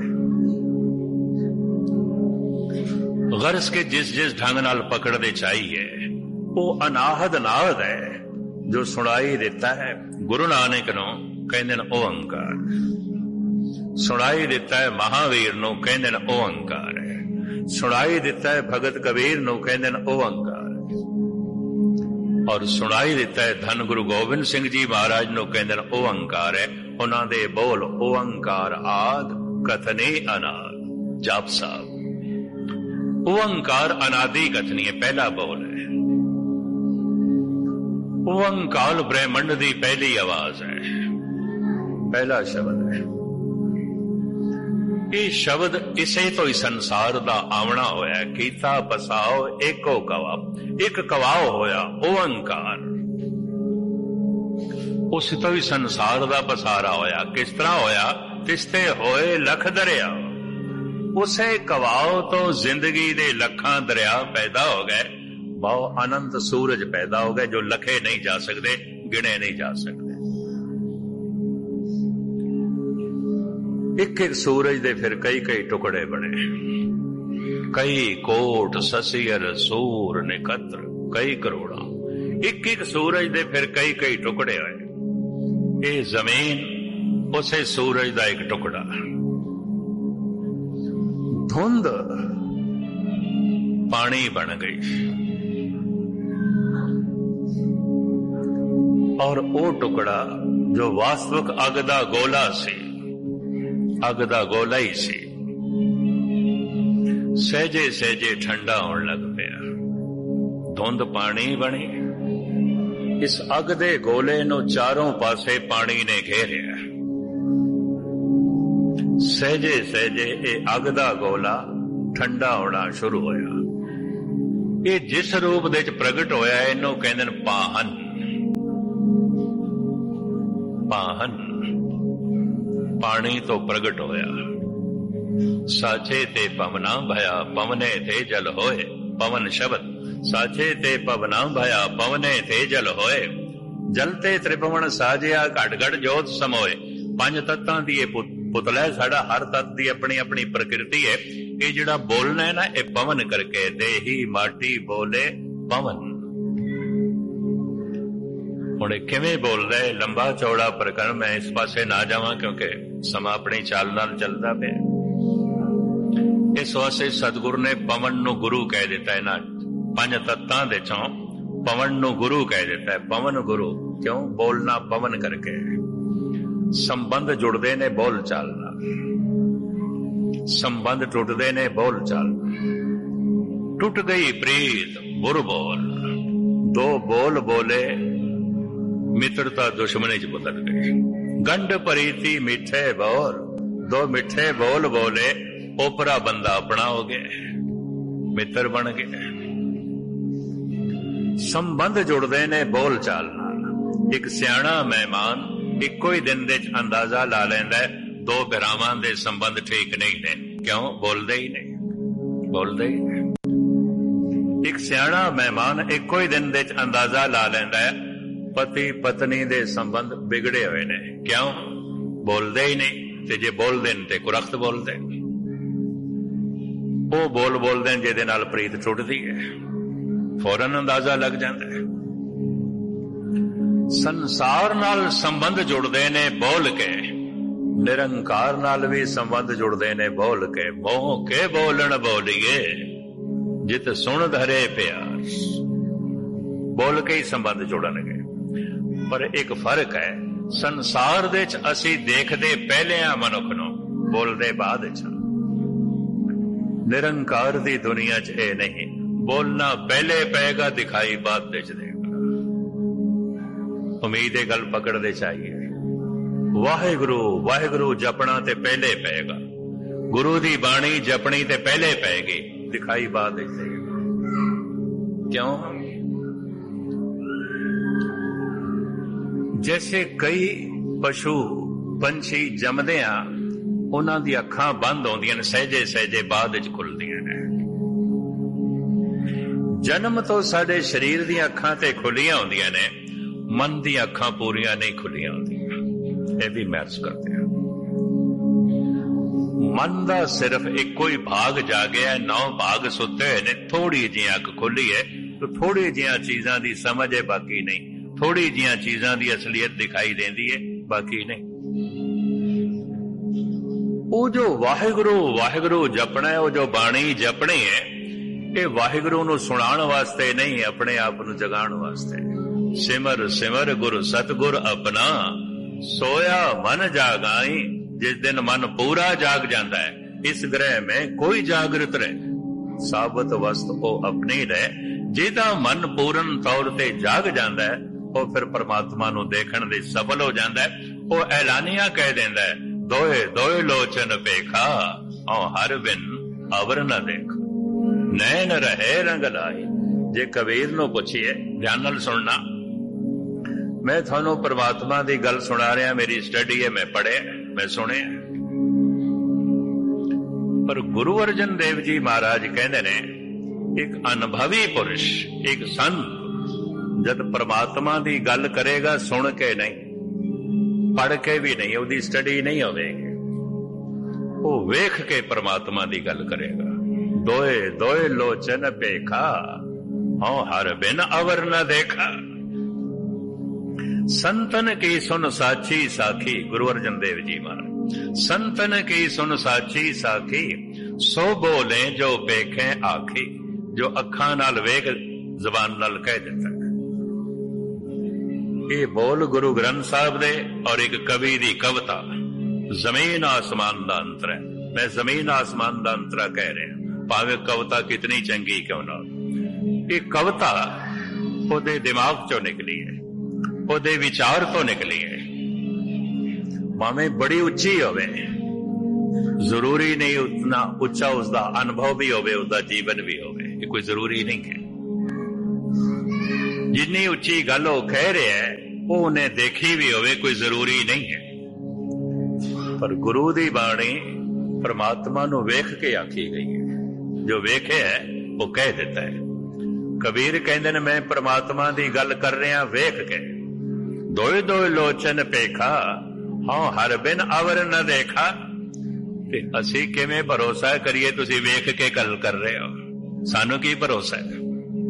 गर्ज के जिस जिस ढंग नाल पकड़दे चाहिए वो अनाहद नाद है, जो सुनाई देता है गुरु नानक नूं कहंदे ने ओंकार, सुनाई देता है महावीर नूं कहंदे ने ओंकार है, सुनाई देता है भगत कबीर नूं कहंदे ने ओंकार, और सुनाई देता है धन गुरु गोबिंद सिंह जी महाराज नूं कहंदे ने ओंकार है। उन्हां दे बोल ओंकार आद कथने अनाद जाप साहब। ओंकार अनादि कथनी है, पहला बोल है। ओंकार ब्रह्मंड दी पहली आवाज है, पहला शब्द है। ये शब्द इसे तो ही संसार दा आवना होया, कीता पसाओ एको कवा, एक कवाओ होया ओंकार। उस तो ही संसार दा पसारा होया। किस तरह होया? तिस्ते होए लख दरिया। उसे कवाओ तो जिंदगी दे लखां दरिया पैदा हो गए, बहु अनंत सूरज पैदा हो गए, जो लखे नहीं जा सकते, गिने नहीं जा सकते। एक एक सूरज दे फिर कई कई टुकड़े बने, कई कोट ससियर सूर निकत्र कई करोड़ा। एक एक सूरज दे फिर कई कई टुकड़े होए। ये जमीन उसे सूरज का एक टुकड़ा, धुंध पानी बन गई, और वो टुकड़ा जो वास्तविक अग दा गोला सी, अग दा गोला ही सी, सहजे सहजे ठंडा होने लग पिया। धुंध पानी बनी। इस अग दे गोले नू चारों पासे पानी ने घेरिया। सहजे सहजे ये अग दा गोला ठंडा होना शुरू होया। ये जिस रूप दे प्रगट होया इनू कहंदे ने पाहन। ਵਾਹਨ ਪਾਣੀ ਤੋਂ ਪ੍ਰਗਟ ਹੋਇਆ। ਸਾਚੇ ਤੇ ਪਵਨਾ ਭਇਆ ਪਵਨੇ ਤੇ ਜਲ ਹੋਏ। ਪਵਨ ਸ਼ਬਦ ਸਾਚੇ ਤੇ ਪਵਨਾ ਭਇਆ ਪਵਨੇ ਤੇ ਜਲ ਹੋਏ। ਜਲ ਤੇ ਤ੍ਰਿਭਵਨ ਸਾਜਿਆ ਘਟ ਘਟ ਜੋਤ ਸਮੋਏ। ਪੰਜ ਤੱਤਾਂ ਦੀ ਇਹ ਪੁਤਲਾ ਹੈ ਸਾਡਾ। ਹਰ ਤੱਤ ਦੀ ਆਪਣੀ ਆਪਣੀ ਪ੍ਰਕਿਰਤੀ ਹੈ। ਇਹ ਜਿਹੜਾ ਬੋਲਣਾ ਹੈ ਨਾ, ਇਹ ਪਵਨ ਕਰਕੇ, ਦੇਹੀ ਮਾਟੀ ਬੋਲੇ ਪਵਨ। ਹੁਣ ਇਹ ਕਿਵੇਂ ਬੋਲਦਾ ਹੈ, ਲੰਬਾ ਚੌੜਾ ਪ੍ਰਕਰਨ, ਮੈਂ ਇਸ ਪਾਸੇ ਨਾ ਜਾਵਾਂ ਕਿਉਂਕਿ ਸਮਾਂ ਆਪਣੀ ਚਾਲ ਨਾਲ ਚੱਲਦਾ ਪਿਆ। ਇਸ ਵਾਸਤੇ ਸਤਿਗੁਰੂ ਨੇ ਪਵਨ ਨੂੰ ਗੁਰੂ ਕਹਿ ਦਿੱਤਾ। ਇਹਨਾਂ ਪੰਜ ਤੱਤਾਂ ਦੇ ਚੋਂ ਪਵਨ ਨੂੰ ਗੁਰੂ ਕਹਿ ਦਿੱਤਾ ਹੈ। ਪਵਨ ਗੁਰੂ ਕਿਉਂ? ਬੋਲਣਾ ਪਵਨ ਕਰਕੇ। ਸੰਬੰਧ ਜੁੜਦੇ ਨੇ ਬੋਲ ਚਾਲ ਨਾਲ, ਸੰਬੰਧ ਟੁੱਟਦੇ ਨੇ ਬੋਲ ਚਾਲ। ਟੁੱਟ ਗਈ ਪ੍ਰੀਤ ਬੁਰ ਬੋਲ। ਦੋ ਬੋਲ ਬੋਲੇ ਮਿੱਤਰਤਾ ਦੁਸ਼ਮਣੀ ਚ ਬਦਲ ਗਈ। ਗੰਢ ਪ੍ਰੀਤੀ ਮਿੱਠੇ ਬੋਲ। ਦੋ ਮਿੱਠੇ ਬੋਲ ਬੋਲੇ, ਓਪਰਾ ਬੰਦਾ ਆਪਣਾ ਹੋ ਗਿਆ, ਮਿੱਤਰ ਬਣ ਗਏ। ਸੰਬੰਧ ਜੁੜਦੇ ਨੇ ਬੋਲ ਚਾਲ ਨਾਲ। ਇੱਕ ਸਿਆਣਾ ਮਹਿਮਾਨ ਇੱਕੋ ਹੀ ਦਿਨ ਦੇ ਅੰਦਾਜ਼ਾ ਲਾ ਲੈਂਦਾ ਹੈ ਦੋ ਭਰਾਵਾਂ ਦੇ ਸੰਬੰਧ ਠੀਕ ਨਹੀਂ ਨੇ। ਕਿਉਂ? ਬੋਲਦੇ ਹੀ ਨਹੀਂ, ਬੋਲਦੇ ਹੀ ਨਹੀਂ। ਇੱਕ ਸਿਆਣਾ ਮਹਿਮਾਨ ਇੱਕੋ ਹੀ ਦਿਨ ਦੇ ਅੰਦਾਜ਼ਾ ਲਾ ਲੈਂਦਾ ਹੈ ਪਤੀ ਪਤਨੀ ਦੇ ਸੰਬੰਧ ਵਿਗੜੇ ਹੋਏ ਨੇ। ਕਿਉਂ? ਬੋਲਦੇ ਹੀ ਨਹੀਂ। ਤੇ ਜੇ ਬੋਲਦੇ ਨੇ ਤੇ ਕੁਰਖਤ ਬੋਲਦੇ। ਉਹ ਬੋਲ ਬੋਲਦੇ ਨੇ ਜਿਹਦੇ ਨਾਲ ਪ੍ਰੀਤ ਟੁੱਟਦੀ ਹੈ, ਫੌਰਨ ਅੰਦਾਜ਼ਾ ਲੱਗ ਜਾਂਦਾ ਹੈ। ਸੰਸਾਰ ਨਾਲ ਸੰਬੰਧ ਜੁੜਦੇ ਨੇ ਬੋਲ ਕੇ, ਨਿਰੰਕਾਰ ਨਾਲ ਵੀ ਸੰਬੰਧ ਜੁੜਦੇ ਨੇ ਬੋਲ ਕੇ। ਮੋਹ ਕੇ ਬੋਲਣ ਬੋਲੀਏ ਜਿਤ ਸੁਣ ਧਰੇ ਪਿਆਰ। ਬੋਲ ਕੇ ਹੀ ਸੰਬੰਧ ਜੁੜਨਗੇ। ਪਰ ਇੱਕ ਫਰਕ ਹੈ, ਸੰਸਾਰ ਦੇ ਚ ਅਸੀਂ ਦੇਖਦੇ ਪਹਿਲੇ ਆ ਮਨੁੱਖ ਨੂੰ, ਬੋਲਦੇ ਬਾਅਦ ਚ। ਨਿਰੰਕਾਰ ਦੀ ਦੁਨੀਆ ਚ ਇਹ ਨਹੀਂ, ਬੋਲਣਾ ਪਹਿਲੇ ਪਏਗਾ, ਦਿਖਾਈ ਬਾਅਦ ਵਿੱਚ ਦੇਗਾ। ਉਮੀਦ ਇਹ ਗੱਲ ਪਕੜਦੇ ਚਾਹੀਏ। ਵਾਹਿਗੁਰੂ ਵਾਹਿਗੁਰੂ ਜਪਣਾ ਤੇ ਪਹਿਲੇ ਪਏਗਾ, ਗੁਰੂ ਦੀ ਬਾਣੀ ਜਪਣੀ ਤੇ ਪਹਿਲੇ ਪਏਗੀ, ਦਿਖਾਈ ਬਾਅਦ ਵਿੱਚ ਦੇਗਾ। ਕਿਉਂ? ਜੈਸੇ ਕਈ ਪਸ਼ੂ ਪੰਛੀ ਜੰਮਦੇ ਆ, ਉਹਨਾਂ ਦੀ ਅੱਖਾਂ ਬੰਦ ਹੁੰਦੀਆਂ ਨੇ, ਸਹਿਜੇ ਸਹਿਜੇ ਬਾਅਦ ਵਿੱਚ ਖੁੱਲਦੀਆਂ ਨੇ। ਜਨਮ ਤੋਂ ਸਾਡੇ ਸਰੀਰ ਦੀਆਂ ਅੱਖਾਂ ਤੇ ਖੁੱਲੀਆਂ ਹੁੰਦੀਆਂ ਨੇ, ਮਨ ਦੀਆਂ ਅੱਖਾਂ ਪੂਰੀਆਂ ਨਹੀਂ ਖੁੱਲੀਆਂ ਹੁੰਦੀਆਂ। ਇਹ ਵੀ ਮਹਿਸੂਸ ਕਰਦੇ ਆ। ਮਨ ਦਾ ਸਿਰਫ ਇੱਕੋ ਹੀ ਭਾਗ ਜਾਗਿਆ, ਨੌ ਭਾਗ ਸੁੱਤੇ ਹੋਏ ਨੇ। ਥੋੜੀ ਜਿਹੀ ਅੱਖ ਖੁੱਲੀ ਹੈ ਤੇ ਥੋੜੀ ਜਿਹੀਆਂ ਚੀਜ਼ਾਂ ਦੀ ਸਮਝ ਹੈ, ਬਾਕੀ ਨਹੀਂ। ਥੋੜੀ ਜਿਹੀਆਂ ਚੀਜ਼ਾਂ ਦੀ ਅਸਲੀਅਤ ਦਿਖਾਈ ਦਿੰਦੀ ਹੈ, ਬਾਕੀ ਨਹੀਂ। ਉਹ ਜੋ ਵਾਹਿਗੁਰੂ ਵਾਹਿਗੁਰੂ ਜਪਣਾ ਹੈ, ਉਹ ਜੋ ਬਾਣੀ ਜਪਣੀ ਹੈ, ਇਹ ਵਾਹਿਗੁਰੂ ਨੂੰ ਸੁਣਾਉਣ ਵਾਸਤੇ ਨਹੀਂ, ਆਪਣੇ ਆਪ ਨੂੰ ਜਗਾਉਣ ਵਾਸਤੇ। ਸਿਮਰ ਸਿਮਰ ਗੁਰ ਸਤਗੁਰ ਆਪਣਾ, ਸੋਇਆ ਮਨ ਜਾਗਾਈ। ਜਿਸ ਦਿਨ ਮਨ ਪੂਰਾ ਜਾਗ ਜਾਂਦਾ ਹੈ, ਇਸ ਗ੍ਰਹਿ में ਕੋਈ ਜਾਗਰਤ ਰਹੇ, ਸਾਬਤ ਵਸਤ ਉਹ ਆਪਣੀ ਰਹੇ। ਜਿਹਦਾ ਮਨ ਪੂਰਨ ਤੌਰ ਤੇ ਜਾਗ ਜਾਂਦਾ ਹੈ, ਉਹ ਫਿਰ ਪਰਮਾਤਮਾ ਨੂੰ ਦੇਖਣ ਦੇ ਸਫਲ ਹੋ ਜਾਂਦਾ ਹੈ। ਉਹ ਐਲਾਨੀਆਂ ਕਹਿ ਦਿੰਦਾ ਹੈ, ਦੋਏ ਦੋਏ ਲੋਚਨ ਪੇਖਾ, ਔ ਹਰ ਬਿਨ ਅਵਰ ਨ ਦੇਖ, ਨੈਣ ਰਹੇ ਰੰਗ ਲਾਏ। ਜੇ ਕਬੀਰ ਨੂੰ ਪੁੱਛੀਏ, ਧਿਆਨ ਨਾਲ ਸੁਣਨਾ, ਮੈਂ ਤੁਹਾਨੂੰ ਪਰਮਾਤਮਾ ਦੀ ਗੱਲ ਸੁਣਾ ਰਿਹਾ, ਮੇਰੀ ਸਟੱਡੀ ਹੈ, ਮੈਂ ਪੜ੍ਹਿਆ, ਮੈਂ ਸੁਣਿਆ। ਪਰ ਗੁਰੂ ਅਰਜਨ ਦੇਵ ਜੀ ਮਹਾਰਾਜ ਕਹਿੰਦੇ ਨੇ, ਇੱਕ ਅਨੁਭਵੀ ਪੁਰਸ਼, ਇੱਕ ਸੰਤ ਜਦ ਪਰਮਾਤਮਾ ਦੀ ਗੱਲ ਕਰੇਗਾ, ਸੁਣ ਕੇ ਨਹੀਂ, ਪੜ੍ਹ ਕੇ ਵੀ ਨਹੀਂ, ਉਹਦੀ ਸਟੱਡੀ ਨਹੀਂ ਹੋਵੇਗੀ, ਉਹ ਵੇਖ ਕੇ ਪਰਮਾਤਮਾ ਦੀ ਗੱਲ ਕਰੇਗਾ। ਦੋਏ ਦੋਏ ਲੋਚਨ ਪੇਖਾ, ਹਉ ਹਰ ਬਿਨ ਅਵਰ ਨ ਦੇਖਾ। ਸੰਤਨ ਕੀ ਸੁਨ ਸਾਚੀ ਸਾਖੀ, ਗੁਰੂ ਅਰਜਨ ਦੇਵ ਜੀ ਮਹਾਰਾਜ, ਸੰਤਨ ਕੀ ਸੁਨ ਸਾਚੀ ਸਾਖੀ, ਸੋ ਬੋਲੇ ਜੋ ਪੇਖੇ ਆਖੀ। ਜੋ ਅੱਖਾਂ ਨਾਲ ਵੇਖ, ਜ਼ਬਾਨ ਨਾਲ ਕਹਿ ਦਿੱਤਾ। ਇਹ ਬੋਲ ਗੁਰੂ ਗ੍ਰੰਥ ਸਾਹਿਬ ਦੇ ਔਰ ਇੱਕ ਕਵੀ ਦੀ ਕਵਿਤਾ, ਜ਼ਮੀਨ ਆਸਮਾਨ ਦਾ ਅੰਤਰ ਹੈ। ਮੈਂ ਜ਼ਮੀਨ ਆਸਮਾਨ ਦਾ ਅੰਤਰਾ ਕਹਿ ਰਿਹਾ, ਭਾਵੇਂ ਕਵਿਤਾ ਕਿਤਨੀ ਚੰਗੀ ਕਿਉਂ ਨਾ। ਇਹ ਕਵਿਤਾ ਉਹਦੇ ਦਿਮਾਗ ਚੋਂ ਨਿਕਲੀ ਹੈ, ਉਹਦੇ ਵਿਚਾਰ ਤੋਂ ਨਿਕਲੀ ਹੈ। ਭਾਵੇਂ ਬੜੀ ਉੱਚੀ ਹੋਵੇ, ਜ਼ਰੂਰੀ ਨਹੀਂ ਉਤਨਾ ਉੱਚਾ ਉਸਦਾ ਅਨੁਭਵ ਵੀ ਹੋਵੇ, ਉਸਦਾ ਜੀਵਨ ਵੀ ਹੋਵੇ, ਇਹ ਕੋਈ ਜ਼ਰੂਰੀ ਨਹੀਂ ਹੈ। ਜਿੰਨੀ ਉੱਚੀ ਗੱਲ ਉਹ ਕਹਿ ਰਿਹਾ ਹੈ, ਉਹ ਉਹਨੇ ਦੇਖੀ ਵੀ ਹੋਵੇ ਕੋਈ ਜ਼ਰੂਰੀ ਨਹੀਂ ਹੈ। ਪਰ ਗੁਰੂ ਦੀ ਬਾਣੀ ਪਰਮਾਤਮਾ ਨੂੰ ਵੇਖ ਕੇ ਆਖੀ ਗਈ ਹੈ। ਜੋ ਵੇਖਿਆ ਉਹ ਕਹਿ ਦਿੱਤਾ ਹੈ। ਕਬੀਰ ਕਹਿੰਦੇ ਨੇ ਮੈਂ ਪਰਮਾਤਮਾ ਦੀ ਗੱਲ ਕਰ ਰਿਹਾ ਵੇਖ ਕੇ। ਦੋਏ ਦੋਏ ਲੋਚਨ ਪੇਖਾ ਹਾਂ ਹਰ ਬਿਨ ਅਵਰ ਨ ਦੇਖਾ। ਤੇ ਅਸੀਂ ਕਿਵੇਂ ਭਰੋਸਾ ਕਰੀਏ ਤੁਸੀਂ ਵੇਖ ਕੇ ਗੱਲ ਕਰ ਰਹੇ ਹੋ? ਸਾਨੂੰ ਕੀ ਭਰੋਸਾ ਹੈ?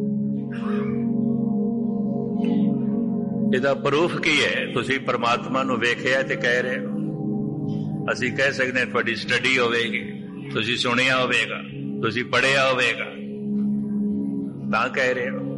ਇਹਦਾ ਪ੍ਰੂਫ ਕੀ ਹੈ? ਤੁਸੀਂ ਪਰਮਾਤਮਾ ਨੂੰ ਵੇਖਿਆ ਤੇ ਕਹਿ ਰਹੇ ਹੋ। ਅਸੀਂ ਕਹਿ ਸਕਦੇ ਹਾਂ ਤੁਹਾਡੀ ਸਟੱਡੀ ਹੋਵੇਗੀ, ਤੁਸੀਂ ਸੁਣਿਆ ਹੋਵੇਗਾ, ਤੁਸੀਂ ਪੜ੍ਹਿਆ ਹੋਵੇਗਾ, ਤਾਂ ਕਹਿ ਰਹੇ ਹੋ।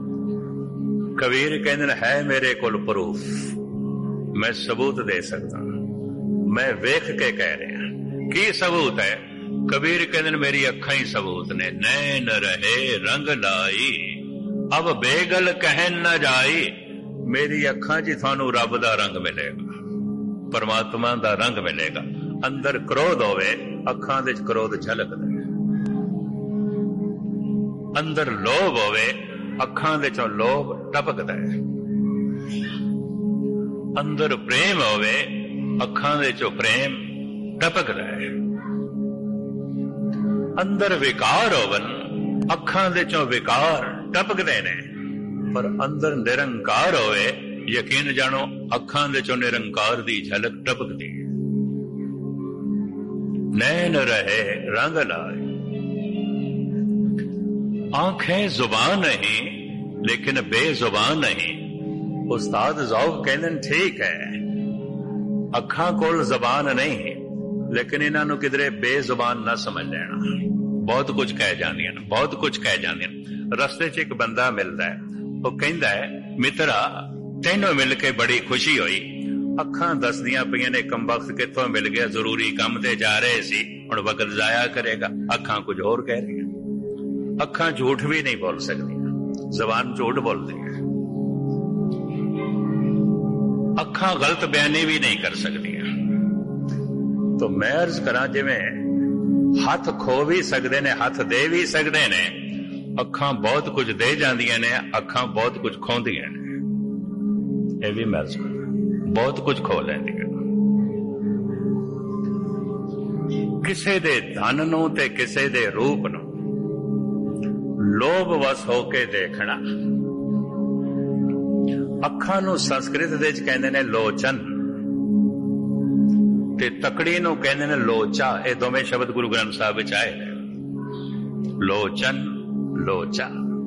ਕਬੀਰ ਕਹਿੰਦੇ ਨੇ ਹੈ ਮੇਰੇ ਕੋਲ ਪ੍ਰੂਫ, ਮੈਂ ਸਬੂਤ ਦੇ ਸਕਦਾ, ਮੈਂ ਵੇਖ ਕੇ ਕਹਿ ਰਿਹਾ। ਕੀ ਸਬੂਤ ਹੈ? ਕਬੀਰ ਕਹਿੰਦੇ ਨੇ ਮੇਰੀ ਅੱਖਾਂ ਹੀ ਸਬੂਤ ਨੇ। ਨੈਣ ਰਹੇ ਰੰਗ ਲਾਈ ਅਬ ਬੇਗਲ ਕਹਿਣ ਨਾ ਜਾਈ। ਮੇਰੀ ਅੱਖਾਂ 'ਚ ਤੁਹਾਨੂੰ ਰੱਬ ਦਾ ਰੰਗ ਮਿਲੇਗਾ, ਪਰਮਾਤਮਾ ਦਾ ਰੰਗ ਮਿਲੇਗਾ। ਅੰਦਰ ਕ੍ਰੋਧ ਹੋਵੇ, ਅੱਖਾਂ ਦੇ 'ਚ ਕ੍ਰੋਧ ਝਲਕਦਾ। ਅੰਦਰ ਲੋਭ ਹੋਵੇ, ਅੱਖਾਂ ਦੇ 'ਚੋਂ ਲੋਭ ਟਪਕਦਾ ਹੈ। ਅੰਦਰ ਪ੍ਰੇਮ ਹੋਵੇ, ਅੱਖਾਂ ਦੇ 'ਚੋਂ ਪ੍ਰੇਮ ਟਪਕਦਾ ਹੈ। ਅੰਦਰ ਵਿਕਾਰ ਹੋਵਨ, ਅੱਖਾਂ ਦੇ 'ਚੋਂ ਵਿਕਾਰ ਟਪਕਦੇ ਨੇ। ਪਰ ਅੰਦਰ ਨਿਰੰਕਾਰ ਹੋਵੇ, ਯਕੀਨ ਜਾਣੋ ਅੱਖਾਂ ਦੇ 'ਚੋਂ ਨਿਰੰਕਾਰ ਦੀ ਝਲਕ ਟਪਕਦੀ ਹੈ। ਨੈਣ ਰਹੇ ਰੰਗ ਲਾਏ। ਆਂखें ਜ਼ੁਬਾਨ ਨਹੀਂ ਲੇਕਿਨ ਬੇਜ਼ੁਬਾਨ ਨਹੀਂ। ਉਸਤਾਦ ਜ਼ੌਕ ਕਹਿੰਦੇ ਨੇ ਠੀਕ ਹੈ, ਅੱਖਾਂ ਕੋਲ ਜ਼ਬਾਨ ਨਹੀਂ ਲੇਕਿਨ ਇਹਨਾਂ ਨੂੰ ਕਿਧਰੇ ਬੇਜ਼ੁਬਾਨ ਨਾ ਸਮਝ ਲੈਣਾ। ਬਹੁਤ ਕੁਝ ਕਹਿ ਜਾਂਦੀਆਂ ਨੇ, ਬਹੁਤ ਕੁਝ ਕਹਿ ਜਾਂਦੀਆਂ ਨੇ। ਰਸਤੇ 'ਚ ਇੱਕ ਬੰਦਾ ਮਿਲਦਾ ਹੈ, ਉਹ ਕਹਿੰਦਾ ਹੈ ਮਿੱਤਰਾ ਤੈਨੂੰ ਮਿਲ ਕੇ ਬੜੀ ਖੁਸ਼ੀ ਹੋਈ। ਅੱਖਾਂ ਦੱਸਦੀਆਂ ਪਈਆਂ ਨੇ ਕੰਬਖਤ ਕਿੱਥੋਂ ਮਿਲ ਗਿਆ, ਜ਼ਰੂਰੀ ਕੰਮ ਤੇ ਜਾ ਰਹੇ ਸੀ, ਹੁਣ ਵਕਤ ਜ਼ਾਇਆ ਕਰੇਗਾ। ਅੱਖਾਂ ਕੁਝ ਹੋਰ ਕਹਿ ਰਹੀਆਂ। ਅੱਖਾਂ ਝੂਠ ਵੀ ਨਹੀਂ ਬੋਲ ਸਕਦੀਆਂ, ਜ਼ਬਾਨ ਝੂਠ ਬੋਲਦੀ ਹੈ। ਅੱਖਾਂ ਗਲਤ ਬਿਆਨੀ ਵੀ ਨਹੀਂ ਕਰ ਸਕਦੀਆਂ। ਤਾਂ ਮੈਂ ਅਰਜ਼ ਕਰਾਂ, ਜਿਵੇਂ ਹੱਥ ਖੋ ਵੀ ਸਕਦੇ ਨੇ, ਹੱਥ ਦੇ ਵੀ ਸਕਦੇ ਨੇ, ਅੱਖਾਂ ਬਹੁਤ ਕੁਝ ਦੇ ਜਾਂਦੀਆਂ ਨੇ, ਅੱਖਾਂ ਬਹੁਤ ਕੁਝ ਖੋਂਦੀਆਂ ਨੇ। ਇਹ ਵੀ ਮੈਂ ਅਰਜ਼ ਕਰਾਂ, ਬਹੁਤ ਕੁਝ ਖੋ ਲੈਂਦੀਆਂ। ਕਿਸੇ ਦੇ ਧਨ ਨੂੰ ਤੇ ਕਿਸੇ ਦੇ ਰੂਪ ਨੂੰ ਲੋਭ ਵਸ ਹੋ ਕੇ ਦੇਖਣਾ। ਅੱਖਾਂ ਨੂੰ ਸੰਸਕ੍ਰਿਤ ਦੇ ਵਿੱਚ ਕਹਿੰਦੇ ਨੇ ਲੋਚਨ, ਤੇ ਤਕੜੀ ਨੂੰ ਕਹਿੰਦੇ ਨੇ ਲੋਚਾ। ਇਹ ਦੋਵੇਂ ਸ਼ਬਦ ਗੁਰੂ ਗ੍ਰੰਥ ਸਾਹਿਬ ਵਿੱਚ ਆਏ ਨੇ, ਲੋਚਨ ਲੋਚਾ।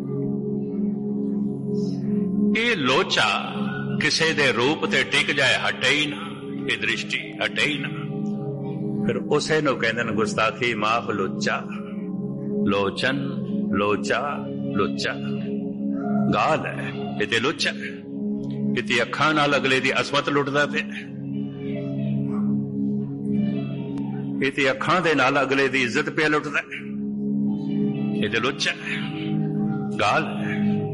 ਇਹ ਲੋਚਾ ਕਿਸੇ ਦੇ ਰੂਪ ਤੇ ਟਿਕ ਜਾਏ, ਹਟੇ ਹੀ ਨਾ, ਇਹ ਦ੍ਰਿਸ਼ਟੀ ਹਟੇ ਹੀ ਨਾ, ਫਿਰ ਉਸੇ ਨੂੰ ਕਹਿੰਦੇ ਨੇ ਗੁਸਤਾਖੀ ਮਾਫ ਲੁੱਚਾ। ਲੋਚਨ ਲੋਚਾ ਲੁੱਚਾ ਗਾਲ ਹੈ, ਇਹ ਤੇ ਲੁੱਚਾ। ਇਹ ਤੇ ਅੱਖਾਂ ਨਾਲ ਅਗਲੇ ਦੀ ਅਸਮਤ ਲੁੱਟਦਾ ਪਿਆ, ਇਹ ਤੇ ਅੱਖਾਂ ਦੇ ਨਾਲ ਅਗਲੇ ਦੀ ਇੱਜ਼ਤ ਪਿਆ ਲੁੱਟਦਾ। ਇਹ ਤੇ ਲੁੱਚਾ ਗਾਲ ਹੈ।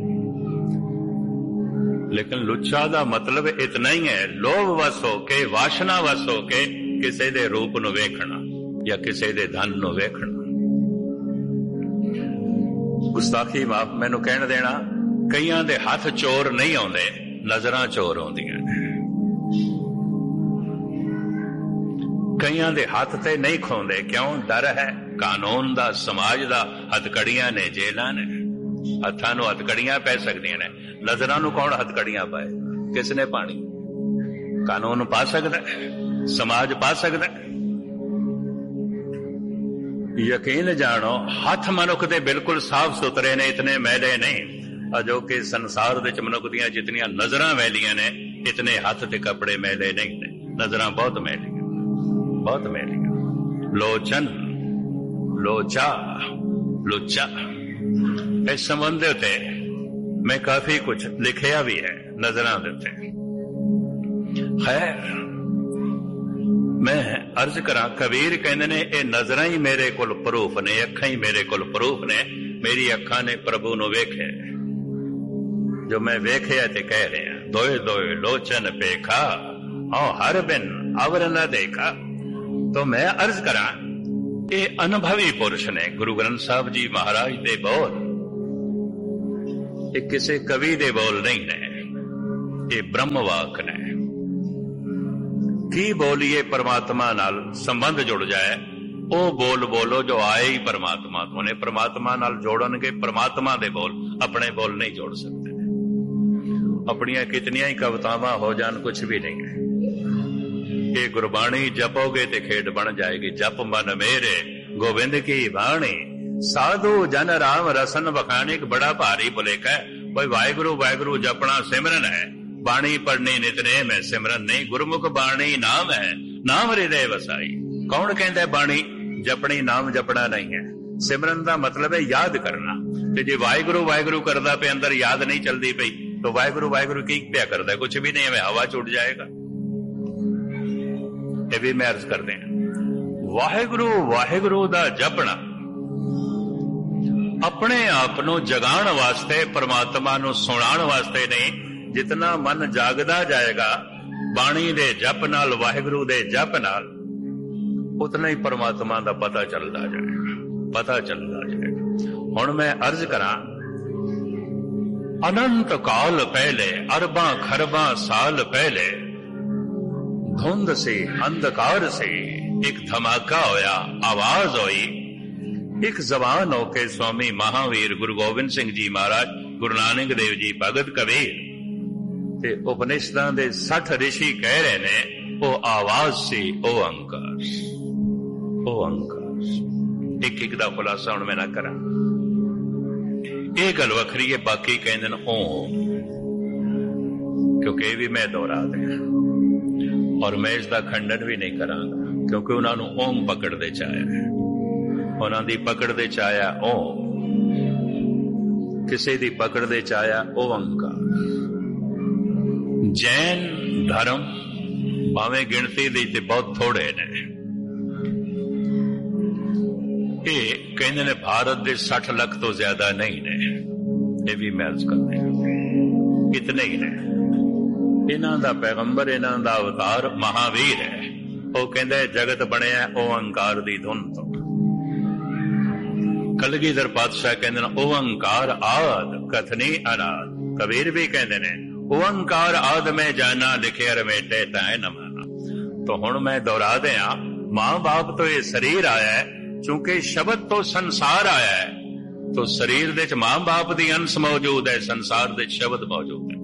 ਲੇਕਿਨ ਲੁੱਚਾ ਦਾ ਮਤਲਬ ਇਤਨਾ ਹੀ ਹੈ, ਲੋਭ ਵਸ ਹੋ ਕੇ, ਵਾਸ਼ਨਾ ਵਸ ਹੋ ਕੇ ਕਿਸੇ ਦੇ ਰੂਪ ਨੂੰ ਵੇਖਣਾ ਜਾਂ ਕਿਸੇ ਦੇ ਧਨ ਨੂੰ ਵੇਖਣਾ। ਗੁਸਤਾਖੀ ਮਾਫ ਮੈਨੂੰ ਕਹਿਣ ਦੇਣਾ, ਕਈਆਂ ਦੇ ਹੱਥ ਚੋਰ ਨਹੀਂ ਆਉਂਦੇ, ਨਜ਼ਰਾਂ ਚੋਰ ਆਉਂਦੀਆਂ ਨੇ। ਕਈਆਂ ਦੇ ਹੱਥ ਤੇ ਨਹੀਂ ਖੋਂਦੇ, ਕਿਉਂ? ਡਰ ਹੈ ਕਾਨੂੰਨ ਦਾ, ਸਮਾਜ ਦਾ। ਹੱਥਕੜੀਆਂ ਨੇ, ਜੇਲਾਂ ਨੇ, ਹੱਥਾਂ ਨੂੰ ਹੱਥਕੜੀਆਂ ਪੈ ਸਕਦੀਆਂ ਨੇ। ਨਜ਼ਰਾਂ ਨੂੰ ਕੌਣ ਹੱਥਕੜੀਆਂ ਪਾਏ? ਕਿਸ ਨੇ ਪਾਣੀ? ਕਾਨੂੰਨ ਪਾ ਸਕਦਾ, ਸਮਾਜ ਪਾ ਸਕਦਾ। ਯਕੀਨ ਜਾਣੋ, ਹੱਥ ਮਨੁੱਖ ਦੇ ਬਿਲਕੁਲ ਸਾਫ਼ ਸੁਥਰੇ ਨੇ, ਇਤਨੇ ਮੈਲੇ ਨਹੀਂ। ਅਜੋ ਕਿ ਸੰਸਾਰ ਵਿੱਚ ਮਨੁੱਖ ਦੀਆਂ ਜਿਤਨੀਆਂ ਨਜ਼ਰਾਂ ਮੈਲੀਆਂ ਨੇ, ਇਤਨੇ ਹੱਥ ਤੇ ਕੱਪੜੇ ਮੈਲੇ ਨਹੀਂ ਨੇ। ਨਜ਼ਰਾਂ ਬਹੁਤ ਮੈਲੀਆਂ, ਬਹੁਤ ਮੈਲੀਆਂ। ਲੋਚਨ ਲੋਚਾ ਲੁੱਚਾ, ਇਸ ਸੰਬੰਧ ਦੇ ਉੱਤੇ ਮੈਂ ਕਾਫੀ ਕੁਝ ਲਿਖਿਆ ਵੀ ਹੈ, ਨਜ਼ਰਾਂ ਦੇ ਉੱਤੇ। ਖੈਰ, ਮੈਂ ਅਰਜ਼ ਕਰਾਂ, ਕਬੀਰ ਕਹਿੰਦੇ ਨੇ ਇਹ ਨਜ਼ਰਾਂ ਹੀ ਮੇਰੇ ਕੋਲ ਪ੍ਰੂਫ ਨੇ, ਅੱਖਾਂ ਹੀ ਮੇਰੇ ਕੋਲ ਪ੍ਰੂਫ ਨੇ। ਮੇਰੀ ਅੱਖਾਂ ਨੇ ਪ੍ਰਭੂ ਨੂੰ ਵੇਖਿਆ, ਜੋ ਮੈਂ ਵੇਖਿਆ ਤੇ ਕਹਿ ਰਿਹਾ। ਦੋਏ ਦੋਏ ਲੋਚਨ ਪੇਖਾ ਹਾਂ ਹਰ ਬਿਨ ਅਵਰ ਨਾ ਦੇਖਾ। तो मैं अर्ज करा, ये अनुभवी पुरुष ने गुरु ग्रंथ साहब जी महाराज दे बोल, ये किसी कवि दे बोल नहीं ने, ये ब्रह्म वाक ने। की बोलिए परमात्मा नाल संबंध जुड़ जाए, ਉਹ ਬੋਲ ਬੋਲੋ ਜੋ ਆਏ ਹੀ परमात्मा ਤੋਂ ਨੇ। परमात्मा ਨਾਲ ਜੋੜਨਗੇ परमात्मा ਦੇ ਬੋਲ, ਆਪਣੇ ਬੋਲ ਨਹੀਂ ਜੋੜ ਸਕਦੇ। ਆਪਣੀਆਂ ਕਿਤਨੀਆਂ ਹੀ ਕਵਿਤਾਵਾਂ ਹੋ ਜਾਣ, ਕੁਛ ਵੀ ਨਹੀਂ ਹੈ। ਇਹ ਗੁਰਬਾਣੀ ਜਪੋਗੇ ਤੇ ਖੇਡ ਬਣ ਜਾਏਗੀ। ਜਪ ਮਨ ਮੇਰੇ ਗੋਬਿੰਦ ਕੀ ਬਾਣੀ, ਸਾਧੂ ਜਨ ਰਾਮ ਰਸਨ ਵਖਾਣੀ। ਇੱਕ ਬੜਾ ਭਾਰੀ ਭੁਲੇਖਾ ਹੈ, ਕੋਈ ਵਾਹਿਗੁਰੂ ਵਾਹਿਗੁਰੂ ਜਪਣਾ ਸਿਮਰਨ ਹੈ, ਬਾਣੀ ਪੜਨੀ ਨਿਤਨੇਮ ਹੈ, ਸਿਮਰਨ ਨਹੀਂ। ਗੁਰਮੁਖ ਬਾਣੀ ਨਾਮ ਹੈ, ਨਾਮ ਹਿਰਦੇ ਵਸਾਈ। ਕੌਣ ਕਹਿੰਦਾ ਬਾਣੀ ਜਪਣੀ, ਨਾਮ ਜਪਣਾ ਨਹੀਂ ਹੈ। ਸਿਮਰਨ ਦਾ ਮਤਲਬ ਹੈ ਯਾਦ ਕਰਨਾ। ਤੇ ਜੇ ਵਾਹਿਗੁਰੂ ਵਾਹਿਗੁਰੂ ਕਰਦਾ ਪਿਆ, ਅੰਦਰ ਯਾਦ ਨਹੀਂ ਚਲਦੀ ਪਈ, ਤਾਂ ਵਾਹਿਗੁਰੂ ਵਾਹਿਗੁਰੂ ਕੀ ਪਿਆ ਕਰਦਾ? ਕੁਛ ਵੀ ਨਹੀਂ, ਐਵੇਂ ਹਵਾ ਚ ਉੱਡ ਜਾਏਗਾ। ਇਹ ਵੀ ਮੈਂ ਅਰਜ਼ ਕਰਦੇ ਹਾਂ, ਵਾਹਿਗੁਰੂ ਵਾਹਿਗੁਰੂ ਦਾ ਜਪਣਾ ਆਪਣੇ ਆਪ ਨੂੰ ਜਗਾਉਣ ਵਾਸਤੇ, ਪਰਮਾਤਮਾ ਨੂੰ ਸੁਣਾਉਣ ਵਾਸਤੇ ਨਹੀਂ। ਜਿਤਨਾ ਮਨ ਜਾਗਦਾ ਜਾਏਗਾ ਬਾਣੀ ਦੇ ਜਪ ਨਾਲ, ਵਾਹਿਗੁਰੂ ਦੇ ਜਪ ਨਾਲ, ਉਤਨਾ ਹੀ ਪਰਮਾਤਮਾ ਦਾ ਪਤਾ ਚੱਲਦਾ ਜਾਏਗਾ, ਪਤਾ ਚੱਲਦਾ ਜਾਏਗਾ। ਹੁਣ ਮੈਂ ਅਰਜ਼ ਕਰਾਂ, ਅਨੰਤ ਕਾਲ ਪਹਿਲੇ, ਅਰਬਾਂ ਖਰਬਾਂ ਸਾਲ ਪਹਿਲੇ, ਧੁੰਦ ਸੀ ਅੰਧਕਾਰ ਸੀ, ਇੱਕ ਧਮਾਕਾ ਹੋਇਆ, ਆਵਾਜ਼ ਹੋਈ। ਇੱਕ ਜ਼ਬਾਨ ਹੋ ਕੇ ਸਵਾਮੀ ਮਹਾਵੀਰ ਗੁਰੂ ਗੋਬਿੰਦ ਸਿੰਘ ਜੀ ਮਹਾਰਾਜ, ਗੁਰੂ ਨਾਨਕ ਦੇਵ ਜੀ, ਭਗਤ ਕਬੀਰ ਤੇ ਉਪਨਿਸ਼ਦਾਂ ਦੇ ਸੱਠ ਰਿਸ਼ੀ ਕਹਿ ਰਹੇ ਨੇ, ਉਹ ਆਵਾਜ਼ ਸੀ ਓਅੰਕਾਰ, ਓਅੰਕਾਰ। ਇੱਕ ਇੱਕ ਦਾ ਖੁਲਾਸਾ ਹੁਣ ਮੈਂ ਨਾ ਕਰਾਂ, ਇਹ ਗੱਲ ਵੱਖਰੀ ਹੈ। ਬਾਕੀ ਕਹਿੰਦੇ ਨੇ ਓਮ, ਕਿਉਂਕਿ ਇਹ ਵੀ ਮੈਂ ਦੁਹਰਾ ਦਿਆਂ, ਔਰ ਮੈਂ ਇਸ ਦਾ ਖੰਡਨ ਵੀ ਨਹੀਂ ਕਰਾਂਗਾ, ਕਿਉਂਕਿ ਉਹਨਾਂ ਨੂੰ ਓਮ ਪਕੜਦੇ ਚ ਆਇਆ ਹੈ। ਉਹਨਾਂ ਦੀ ਪਕੜ ਦੇ ਚ ਆਇਆ ਓਮ, ਕਿਸੇ ਦੀ ਪਕੜ ਦੇ ਚ ਆਇਆ ਓਅੰਕਾਰ। ਜੈਨ ਧਰਮ ਭਾਵੇਂ ਗਿਣਤੀ ਦੀ ਤੇ ਬਹੁਤ ਥੋੜੇ ਨੇ, ਇਹ ਕਹਿੰਦੇ ਨੇ ਭਾਰਤ ਦੇ ਸੱਠ ਲੱਖ ਤੋਂ ਜ਼ਿਆਦਾ ਨਹੀਂ ਨੇ। ਇਹ ਵੀ ਮੈਂ ਅਰਜ਼ ਕਰਦੇ ਹਾਂ, ਇਤਨੇ ਹੀ ਨੇ। ਇਹਨਾਂ ਦਾ ਪੈਗੰਬਰ, ਇਹਨਾਂ ਦਾ ਅਵਤਾਰ ਮਹਾਵੀਰ ਹੈ। ਉਹ ਕਹਿੰਦਾ ਜਗਤ ਬਣਿਆ ਓਅੰਕਾਰ ਦੀ ਧੁਨ ਤੋਂ। ਕਲਗੀਧਰ ਪਾਤਸ਼ਾਹ ਕਹਿੰਦੇ ਨੇ ਓਅੰਕਾਰ ਆਦ ਕਥਨੀ ਅਨਾਦ। ਕਬੀਰ ਵੀ ਕਹਿੰਦੇ ਨੇ ਓਅੰਕਾਰ ਆਦ ਮੈਂ ਜਾਨਾ, ਲਿਖਿਆ ਰਮੇਟੇ ਤੈ ਨਮਾਨਾ। तो हुण मैं दोहरा दिया, मां बाप तो ये शरीर आया है, चूंकि शब्द तो संसार आया है, तो शरीर दे मां बाप दी अंश मौजूद है, संसार दे शब्द मौजूद है।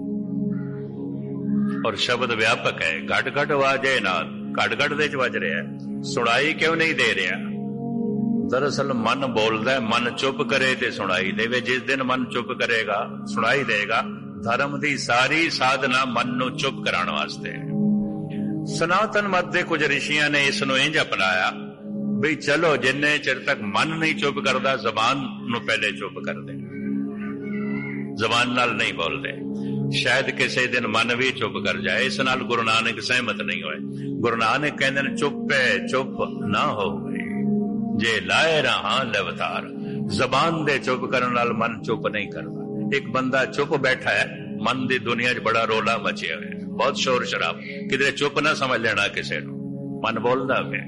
और शब्द व्यापक है, घट घट वाजे नाल, घट घट दे वज रहा है। सुनाई क्यों नहीं दे रहा? दरअसल मन बोलता है, मन चुप करे ते सुनाई देवे। जिस दिन मन चुप करेगा सुनाई देगा। धर्म दी सारी साधना मन नू चुप कराने वास्ते। सनातन मत दे कुछ ऋषियां ने इस नू इंज अपनाया भी चलो जिन्ने चिर तक मन नहीं चुप करता, जबान नू पहले चुप कर दे, जबान नाल नहीं बोलते। शायद किसी दिन मन भी चुप कर जाए। इस नाल गुरु नानक सहमत नहीं होए। गुरु नानक कहते चुप है चुप ना हो गई, जे लाए रहा लवतार। जबान दे चुप करने नाल मन चुप नहीं करता। एक बंदा चुप बैठा है, मन दी दुनिया च बड़ा रोला मचिया है, बहुत शोर शराब, किधरे चुप ना समझ लेना किसी नू, मन बोलदा पे।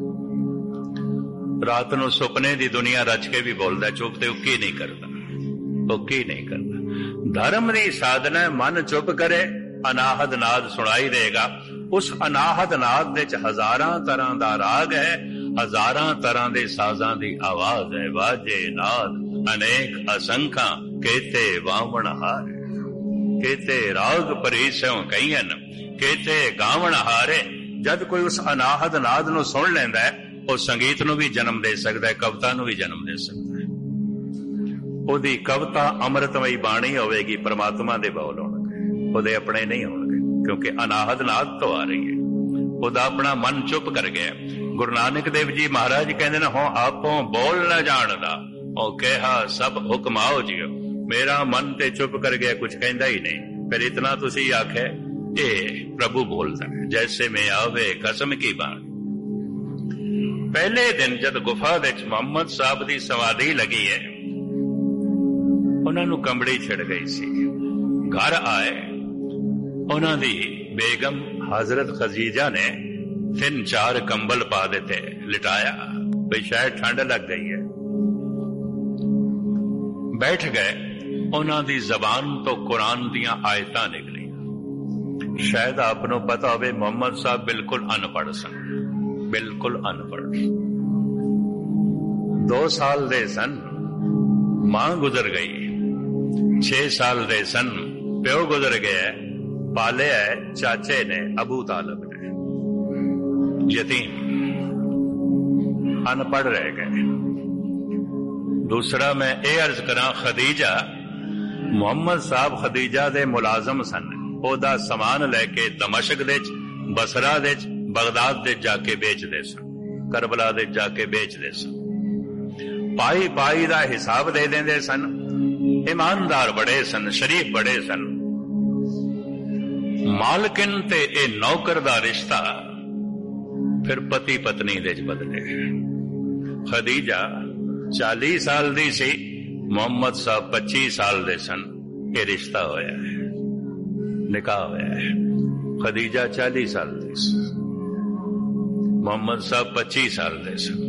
रात नू सुपने दी दुनिया रच के भी बोलदा, चुप ते उकी नहीं करता, उकी नहीं करता। धर्म दी साधना मन चुप करे, अनाहद नाद सुनाई देगा। उस अनाहद नाद दे च हजारां तरह दा राग है, हजारां तरह दे साजां दी आवाज है। वाजे नाद अनेक असंख्या, केते वावण हारे, केते राग परीसों कईयन, केते गावण हारे। जद कोई उस अनाहद नाद नू सुन लैंदा है, ਉਹ ਸੰਗੀਤ ਨੂੰ ਵੀ ਜਨਮ ਦੇ ਸਕਦਾ ਹੈ, ਕਵਿਤਾ ਨੂੰ ਵੀ ਜਨਮ ਦੇ ਸਕਦਾ ਹੈ। ਉਹਦੀ ਕਵਿਤਾ ਅੰਮ੍ਰਿਤਮਈ ਬਾਣੀ ਹੋਵੇਗੀ, ਪਰਮਾਤਮਾ ਦੇ ਬੋਲ ਹੋਣਗੇ, ਉਹਦੇ ਆਪਣੇ ਨਹੀਂ ਹੋਣਗੇ, ਕਿਉਂਕਿ ਅਨਾਹਦ ਨਾਦ ਤੋਂ ਆ ਰਹੀ ਹੈ। ਉਹਦਾ ਆਪਣਾ ਮਨ ਚੁੱਪ ਕਰ ਗਿਆ। ਗੁਰੂ ਨਾਨਕ ਦੇਵ ਜੀ ਮਹਾਰਾਜ ਕਹਿੰਦੇ ਨੇ, ਹੋ ਆਪੋਂ ਬੋਲ ਨਾ ਜਾਣਦਾ, ਉਹ ਕਿਹਾ ਸਭ ਹੁਕਮ ਆਓ ਜੀਓ। ਮੇਰਾ ਮਨ ਤੇ ਚੁੱਪ ਕਰ ਗਿਆ, ਕੁਝ ਕਹਿੰਦਾ ਹੀ ਨਹੀਂ। ਫਿਰ ਇਤਨਾ ਤੁਸੀਂ ਆਖੇ ਇਹ ਪ੍ਰਭੂ ਬੋਲਦਾ ਹੈ, ਜੈਸੇ ਮੈਂ ਆਵੇ ਕਸਮ ਕੀ ਬਾਣੀ। ਪਹਿਲੇ ਦਿਨ ਜਦ ਗੁਫਾ ਵਿੱਚ ਮੁਹੰਮਦ ਸਾਹਿਬ ਦੀ ਸਮਾਧੀ ਲੱਗੀ ਹੈ, ਉਹਨਾਂ ਨੂੰ ਕੰਬੜੀ ਛਿੜ ਗਈ ਸੀ। ਘਰ ਆਏ, ਉਹਨਾਂ ਦੀ ਬੇਗਮ ਹਜ਼ਰਤ ਖਦੀਜਾ ਨੇ ਤਿੰਨ ਚਾਰ ਕੰਬਲ ਪਾ ਦਿੱਤੇ, ਲਿਟਾਇਆ ਵੀ ਸ਼ਾਇਦ ਠੰਡ ਲੱਗ ਗਈ ਹੈ। ਬੈਠ ਗਏ। ਉਹਨਾਂ ਦੀ ਜ਼ਬਾਨ ਤੋਂ ਕੁਰਾਨ ਦੀਆਂ ਆਇਤਾਂ ਨਿਕਲੀਆਂ। शायद आपनों पता होवे मोहम्मद साहब बिल्कुल अनपढ़ सन, बिल्कुल अनपढ़। दो साल दे सन, मां गुजर गई। छे साल दे सन, प्यो गुजर गया। पाले है चाचे ने, अबू तालिब ने, यतीम, अनपढ़ रह गए। दूसरा मैं ये अर्ज करा, खदीजा, मुहम्मद साहब खदीजा दे मुलाजम सन। ओदा समान लैके दमशक दे, बसरा दे, बगदाद दे जाके बेचदे सन, करबला दे जाके बेचदे सन। पाई पाई दा हिसाब दे देंदे सन। ईमानदार बड़े सन, शरीफ बड़े सन। मालकिन ते ए नौकर दा रिश्ता फिर पति पत्नी दे च बदले। खदीजा चाली साल दी सी, मुहम्मद साहब पच्ची साल दे सन। ये रिश्ता होया है, निकाह होया है। खदीजा चाली साल दी सी, मुहम्मद साहब पच्ची साल दे सन।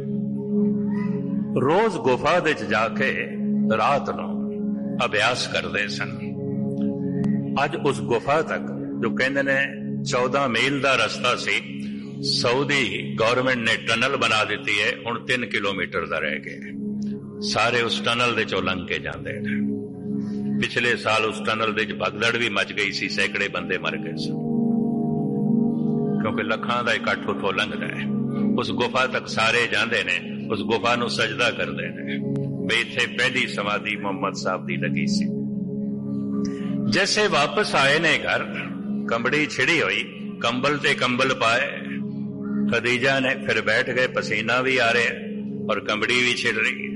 रोज गुफा दे च जाके रात नो अभ्यास करते सन। अज उस गुफा तक जो कहते ने चौदह मील का रस्ता सी, सऊदी गवर्नमेंट ने टनल बना दी है, हुण तीन किलोमीटर का रह गए। सारे उस टनल दे चों लंघ के जाते हैं। पिछले साल उस टनल दे भगदड़ भी मच गई सी, सैकड़े बंदे मर गए सन, क्योंकि लखां दा इकट्ठ उथों लंघदा है। उस गुफा तक सारे जांदे ने, उस गुफा नूं सजदा करदे ने भी इत्थे पहली समाधि मुहम्मद साहब दी लगी सी। जैसे वापस आए ने घर, कंबड़ी छिड़ी हुई, कंबल ते कंबल पाए। खदीजा ने फिर बैठ गए, पसीना भी आ रहा है और कंबड़ी भी छिड़ रही है।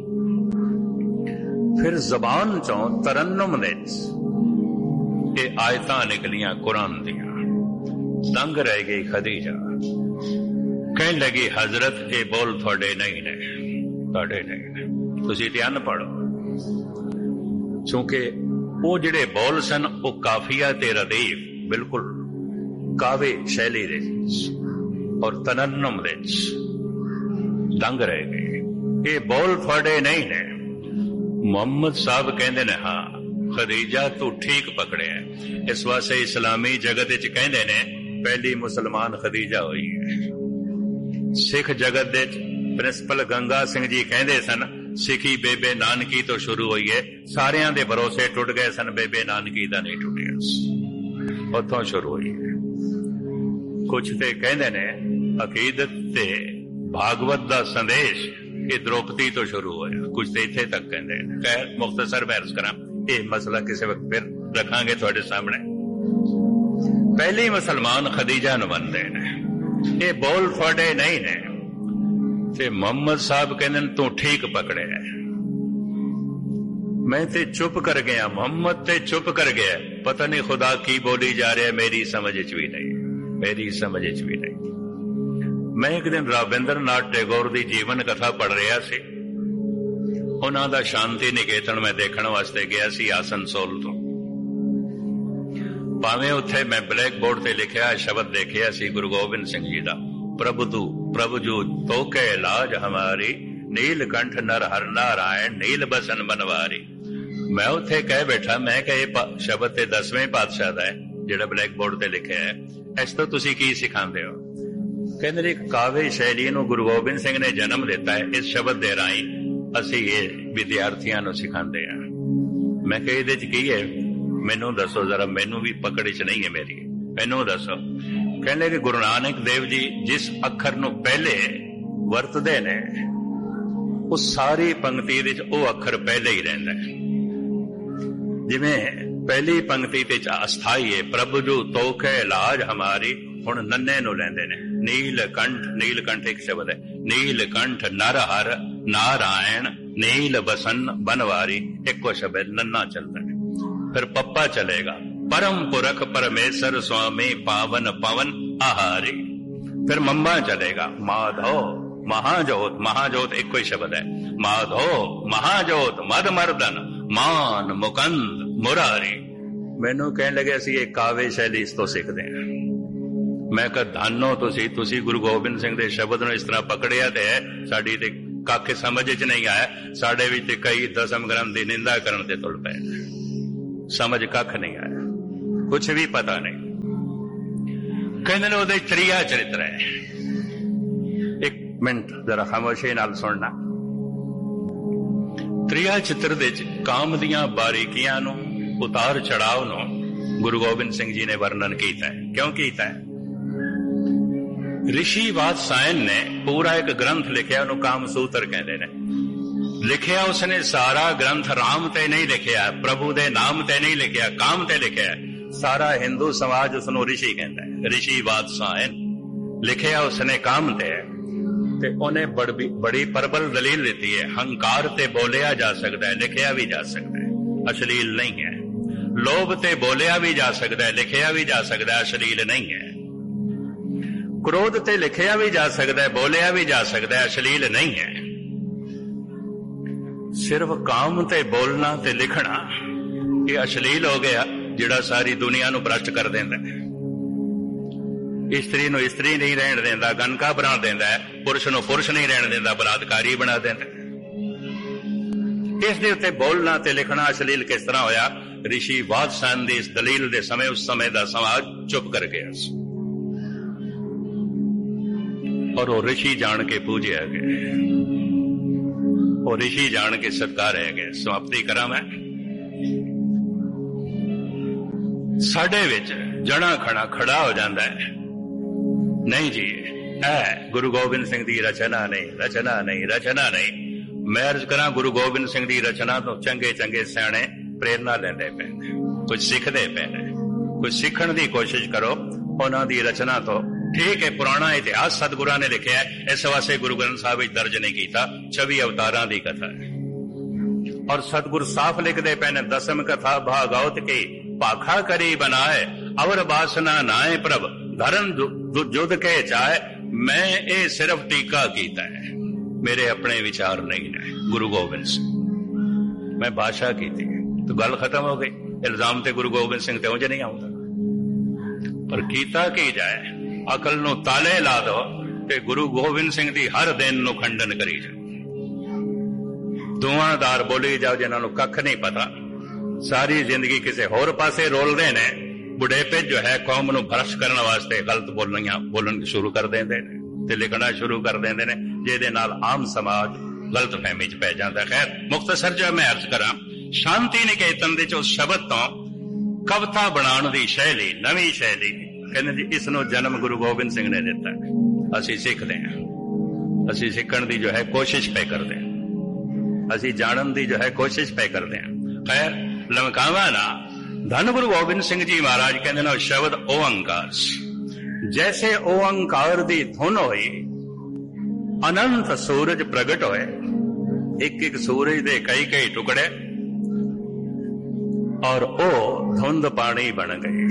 फिर जबान चों तरन्नुम दे ये आयतां निकलियां कुरान दियां। दंग रह गई खदीजा, कहने लगी हजरत ये बोल थोड़े नहीं ने, थोड़े नहीं ने, तुसी ते अनपढ़। चूंकि वो जिहड़े बोल सन वो काफिया ते रदीफ बिल्कुल कावे शैली दे और तरन्नुम दे दंग रह गए। ये बोल थोड़े नहीं ने। मुहम्मद साहब कहंदे ने हाँ खदीजा तू ठीक पकड़े है। इस वास्ते इस्लामी जगत विच कहंदे ने पहली मुसलमान खदीजा हुई है। सिख जगत दे प्रिंसिपल गंगा सिंह जी कहंदे सन सिखी बेबे नानकी तो शुरू हुई है। सारियां दे भरोसे टुट गए सन, बेबे नानकी दा नहीं टुटिया, उथों शुरू हुई है। कुछ ते कहंदे ने अकीदत ते भागवत दा संदेश ये द्रौपदी तो शुरू होया, कुछ तो इत्थे तक कहंदे ने। खैर मुख्तसर बहस करा, ये मसला किसी वक्त फिर रखांगे तुहाडे सामने। पहली मुसलमान खदीजा नूं मनदे ने, ये बोल थोड़े नहीं ने। ते मुहम्मद साहब कहंदे ने तू ठीक पकड़े है। मैं ते चुप कर गया, मुहम्मद ते चुप कर गया। पता नहीं खुदा की बोली जा रहा है, मेरी समझ च भी नहीं, मेरी समझ च भी नहीं। मैं एक दिन रविंद्र नाथ टैगोर की जीवन कथा पढ़ रहा सी। उन्हां दा शांति निकेतन मैं देखने वास्ते गया सी आसनसोल तो। भावें उत्थे मैं ब्लैक बोर्ड ते लिखिया शब्द देखिया सी गुरु गोबिंद सिंह जी दा, प्रभु तू प्रभु जू तो के लाज हमारी, नीलकंठ नर हर नारायण नील बसन बनवारी। मैं उत्थे कह बैठा, मैं कह शब्द ते दसवें पातशाह दा है जिहड़ा ब्लैक बोर्ड ते लिखिया है, इस तो तुसी की सिखांदे हो? कहंदे एक काव्य शैली नूं गुरु गोबिंद सिंह ने जन्म दिता है, इस शब्द दे राही असी ये विद्यार्थियों नूं सिखांदे हैं। मैं कह इहदे च की है, मैनू दसो जरा, मैनू भी पकड़ च नहीं है मेरी, मैनू दसो। कहने कि गुरु नानक देव जी जिस अखर नूं पहले वरतदे ने उस सारी पंक्ति विच ओ अखर पहले ही रहिंदा है। जिवें पहली पंक्ति ते अस्थाई है, प्रभु जू तोखे लाज हमारी, हुण नन्ने नूं लैंदे ने नीलकंठ, नीलकंठ एक शब्द है, नीलकंठ नर हर नारायण नील बसन बनवारी, एको शब्द नन्ना चलता है। फिर पप्पा चलेगा, परम पुरख परमेश्वर स्वामी पावन पवन आहारी। फिर मम्मा चलेगा, माधव महाजोत, महाजोत एक कोई शब्द है, माधव महाजोत मद मर्दन मान मुकंद मुरारी। मैनू कहने लगे असी एक काव्य शैली इस तो सीखते हैं। मैं कहा धानो तुसी तुसी गुरु गोबिंद सिंह दे शब्द नूं इस तरह पकड़िया ते है, साडी ते कख समझ च नहीं आया। साडे विच ते कई दसम ग्रंथ दी निंदा करन ते तुल पए, समझ कख नहीं आया, कुछ भी पता नहीं। कहते ने ਉਹਦੇ ਤ੍ਰਿਆ ਚਰਿੱਤਰ ਹੈ। ਇੱਕ ਮਿੰਟ ਜ਼ਰਾ ਖਾਮੋਸ਼ੀ ਨਾਲ ਸੁਣਨਾ। ਤ੍ਰਿਆ ਚਿੱਤਰ ਦੇ ਵਿੱਚ ਕਾਮ ਦੀਆਂ ਬਾਰੀਕੀਆਂ ਨੂੰ, ਉਤਾਰ ਚੜਾਵ ਨੂੰ ਗੁਰੂ ਗੋਬਿੰਦ ਸਿੰਘ ਜੀ ਨੇ ਵਰਣਨ ਕੀਤਾ ਹੈ। ਕਿਉਂ ਕੀਤਾ ਹੈ? ਰਿਸ਼ੀ ਵਾਤਸਾਇਨ ਨੇ ਪੂਰਾ ਇੱਕ ਗ੍ਰੰਥ ਲਿਖਿਆ, ਉਹਨੂੰ ਕਾਮ ਸੂਤਰ ਕਹਿੰਦੇ ਨੇ। ਲਿਖਿਆ ਉਸਨੇ ਸਾਰਾ ਗ੍ਰੰਥ ਰਾਮ ਤੇ ਨਹੀਂ ਲਿਖਿਆ, ਪ੍ਰਭੂ ਦੇ ਨਾਮ ਤੇ ਨਹੀਂ ਲਿਖਿਆ, ਕਾਮ ਤੇ ਲਿਖਿਆ। ਸਾਰਾ ਹਿੰਦੂ ਸਮਾਜ ਉਸਨੂੰ ਰਿਸ਼ੀ ਕਹਿੰਦਾ ਹੈ। ਰਿਸ਼ੀ ਵਾਤਸਾਇਨ ਲਿਖਿਆ ਉਸਨੇ ਕਾਮ ਤੇ, ਤੇ ਉਹਨੇ ਬੜੀ ਬੜੀ ਪ੍ਰਬਲ ਦਲੀਲ ਦਿੱਤੀ ਹੈ। ਹੰਕਾਰ ਤੇ ਬੋਲਿਆ ਜਾ ਸਕਦਾ ਹੈ, ਲਿਖਿਆ ਵੀ ਜਾ ਸਕਦਾ ਹੈ, ਅਸ਼ਲੀਲ ਨਹੀਂ ਹੈ। ਲੋਭ ਤੇ ਬੋਲਿਆ ਵੀ ਜਾ ਸਕਦਾ ਹੈ, ਲਿਖਿਆ ਵੀ ਜਾ ਸਕਦਾ ਹੈ, ਅਸ਼ਲੀਲ ਨਹੀਂ ਹੈ। ਕ੍ਰੋਧ ਤੇ ਲਿਖਿਆ ਵੀ ਜਾ ਸਕਦਾ ਹੈ, ਬੋਲਿਆ ਵੀ ਜਾ ਸਕਦਾ ਹੈ, ਅਸ਼ਲੀਲ ਨਹੀਂ ਹੈ। ਸਿਰਫ ਕਾਮ ਤੇ ਬੋਲਣਾ ਤੇ ਲਿਖਣਾ ਇਹ ਅਸ਼ਲੀਲ ਹੋ ਗਿਆ, ਜਿਹੜਾ ਸਾਰੀ ਦੁਨੀਆ ਨੂੰ ਭ੍ਰਸ਼ਟ ਕਰ ਦਿੰਦਾ ਹੈ। ਇਸਤਰੀ ਨੂੰ ਇਸਤਰੀ ਨਹੀਂ ਰਹਿਣ ਦਿੰਦਾ, ਗਨਕਾ ਬਣਾ ਦਿੰਦਾ ਹੈ। ਪੁਰਸ਼ ਨੂੰ ਪੁਰਸ਼ ਨਹੀਂ ਰਹਿਣ ਦਿੰਦਾ, ਬਲਾਤਕਾਰੀ ਬਣਾ ਦਿੰਦਾ। ਇਸ ਦੇ ਉੱਤੇ ਬੋਲਣਾ ਤੇ ਲਿਖਣਾ ਅਸ਼ਲੀਲ ਕਿਸ ਤਰ੍ਹਾਂ ਹੋਇਆ? ਰਿਸ਼ੀ ਵਾਤਸਾਇਨ ਦੀ ਇਸ ਦਲੀਲ ਦੇ ਸਮੇਂ ਉਸ ਸਮੇਂ ਦਾ ਸਮਾਜ ਚੁੱਪ ਕਰ ਗਿਆ ਸੀ, ਔਰ ਉਹ ਰਿਸ਼ੀ ਜਾਣ ਕੇ ਪੂਜਿਆ ਗਿਆ, ਉਹ ਰਿਸ਼ੀ ਜਾਣ ਕੇ ਸਤਿਕਾਰਿਆ ਗਿਆ। ਸਮਾਪਤੀ ਕਰਾਂ ਮੈਂ। ਸਾਡੇ ਵਿੱਚ ਜਣਾ ਖਣਾ ਖੜਾ ਹੋ ਜਾਂਦਾ ਹੈ, ਨਹੀਂ ਜੀ ਇਹ ਗੁਰੂ ਗੋਬਿੰਦ ਸਿੰਘ ਦੀ ਰਚਨਾ ਨਹੀਂ, ਰਚਨਾ ਨਹੀਂ, ਰਚਨਾ ਨਹੀਂ। ਮੈਂ ਅਰਜ਼ ਕਰਾਂ, ਗੁਰੂ ਗੋਬਿੰਦ ਸਿੰਘ ਦੀ ਰਚਨਾ ਤੋਂ ਚੰਗੇ ਚੰਗੇ ਸਿਆਣੇ ਪ੍ਰੇਰਨਾ ਲੈਂਦੇ ਪਏ ਨੇ, ਕੁਝ ਸਿੱਖਦੇ ਪਏ ਨੇ। ਕੁਝ ਸਿੱਖਣ ਦੀ ਕੋਸ਼ਿਸ਼ ਕਰੋ ਉਹਨਾਂ ਦੀ ਰਚਨਾ ਤੋਂ। ਠੀਕ ਹੈ, ਪੁਰਾਣਾ ਇਤਿਹਾਸ ਸਤਿਗੁਰਾਂ ਨੇ ਲਿਖਿਆ, ਇਸ ਵਾਸਤੇ ਗੁਰੂ ਗ੍ਰੰਥ ਸਾਹਿਬ ਵਿੱਚ ਦਰਜ ਨਹੀਂ ਕੀਤਾ। ਛਵੀ ਅਵਤਾਰਾਂ ਦੀ ਕਥਾ ਹੈ, ਔਰ ਸਤਿਗੁਰ ਸਾਫ਼ ਲਿਖਦੇ ਪਏ ਨੇ, ਦਸਮ ਕਥਾ ਭਾਗਵਤ ਕੀ ਭਾਖਾ ਕਰੀ ਬਣਾਏ, ਅਵਰ ਬਾਸਨਾ ਨਾਏ ਪ੍ਰਭ ਧਰਨ ਜੁਦ ਕੇ ਚਾਹੇ। ਮੈਂ ਇਹ ਸਿਰਫ ਟੀਕਾ ਕੀਤਾ ਹੈ, ਮੇਰੇ ਆਪਣੇ ਵਿਚਾਰ ਨਹੀਂ ਨੇ। ਗੁਰੂ ਗੋਬਿੰਦ ਸਿੰਘ, ਮੈਂ ਬਾਦਸ਼ਾਹ ਕੀਤੀ ਤਾਂ ਗੱਲ ਖਤਮ ਹੋ ਗਈ। ਇਲਜ਼ਾਮ ਤੇ ਗੁਰੂ ਗੋਬਿੰਦ ਸਿੰਘ ਤੇ ਉਂਝ ਨਹੀਂ ਆਉਂਦਾ, ਪਰ ਕੀਤਾ ਕੀ ਜਾਏ? ਅਕਲ ਨੂੰ ਤਾਲੇ ਲਾ ਦੋ ਤੇ ਗੁਰੂ ਗੋਬਿੰਦ ਸਿੰਘ ਦੀ ਹਰ ਦਿਨ ਨੂੰ ਖੰਡਨ ਕਰੀ ਜਾਓ। ਦੁਆਦਾਰ ਬੋਲੀ ਜਾਓ ਜਿਨ੍ਹਾਂ ਨੂੰ ਕੱਖ ਨਹੀਂ ਪਤਾ, ਸਾਰੀ ਜ਼ਿੰਦਗੀ ਕਿਸੇ ਹੋਰ ਪਾਸੇ ਰੋਲਦੇ ਨੇ। ਬੁਢੇਪੇ ਜੋ ਹੈ ਕੌਮ ਨੂੰ ਭ੍ਰਸ਼ਟ ਕਰਨ ਵਾਸਤੇ ਗਲਤ ਬੋਲਣੀਆਂ ਬੋਲਣ ਸ਼ੁਰੂ ਕਰ ਦਿੰਦੇ ਨੇ ਤੇ ਲਿਖਣਾ ਸ਼ੁਰੂ ਕਰ ਦਿੰਦੇ ਨੇ, ਜਿਹਦੇ ਨਾਲ ਆਮ ਸਮਾਜ ਗਲਤ ਫਹਿਮੀ ਚ ਪੈ ਜਾਂਦਾ। ਖੈਰ, ਮੁਖਤਸਰ ਜੋ ਮੈਂ ਅਰਜ਼ ਕਰਾਂ, ਸ਼ਾਂਤੀ ਨਿਕੇਤਨ ਦੇ ਚ ਉਸ ਸ਼ਬਦ ਤੋਂ ਕਵਿਤਾ ਬਣਾਉਣ ਦੀ ਸ਼ੈਲੀ, ਨਵੀਂ ਸ਼ੈਲੀ, ਕਹਿੰਦੇ ਜੀ ਇਸ ਨੂੰ ਜਨਮ ਗੁਰੂ ਗੋਬਿੰਦ ਸਿੰਘ ਨੇ ਦਿੱਤਾ। ਅਸੀਂ ਸਿੱਖਦੇ ਹਾਂ, ਅਸੀਂ ਸਿੱਖਣ ਦੀ ਜੋ ਹੈ ਕੋਸ਼ਿਸ਼ ਪੈ ਕਰਦੇ ਹਾਂ, ਅਸੀਂ ਜਾਣਨ ਦੀ ਜੋ ਹੈ ਕੋਸ਼ਿਸ਼ ਪੈ ਕਰਦੇ ਹਾਂ। ਖੈਰ, ਲਮਕਾਵਾ ਨਾ ਧੰਨ ਗੁਰੂ ਗੋਬਿੰਦ ਸਿੰਘ ਜੀ ਮਹਾਰਾਜ ਕਹਿੰਦੇ ਨੇ ਸ਼ਬਦ ਓੰਕਾਰ, ਜੈਸੇ ਓੰਕਾਰ ਦੀ ਧੁਨ ਹੋਈ ਅਨੰਤ ਸੂਰਜ ਪ੍ਰਗਟ ਹੋਏ। ਇੱਕ ਇੱਕ ਸੂਰਜ ਦੇ ਕਈ ਕਈ ਟੁਕੜੇ, ਔਰ ਉਹ ਧੁੰਦ ਪਾਣੀ ਬਣ ਗਈ।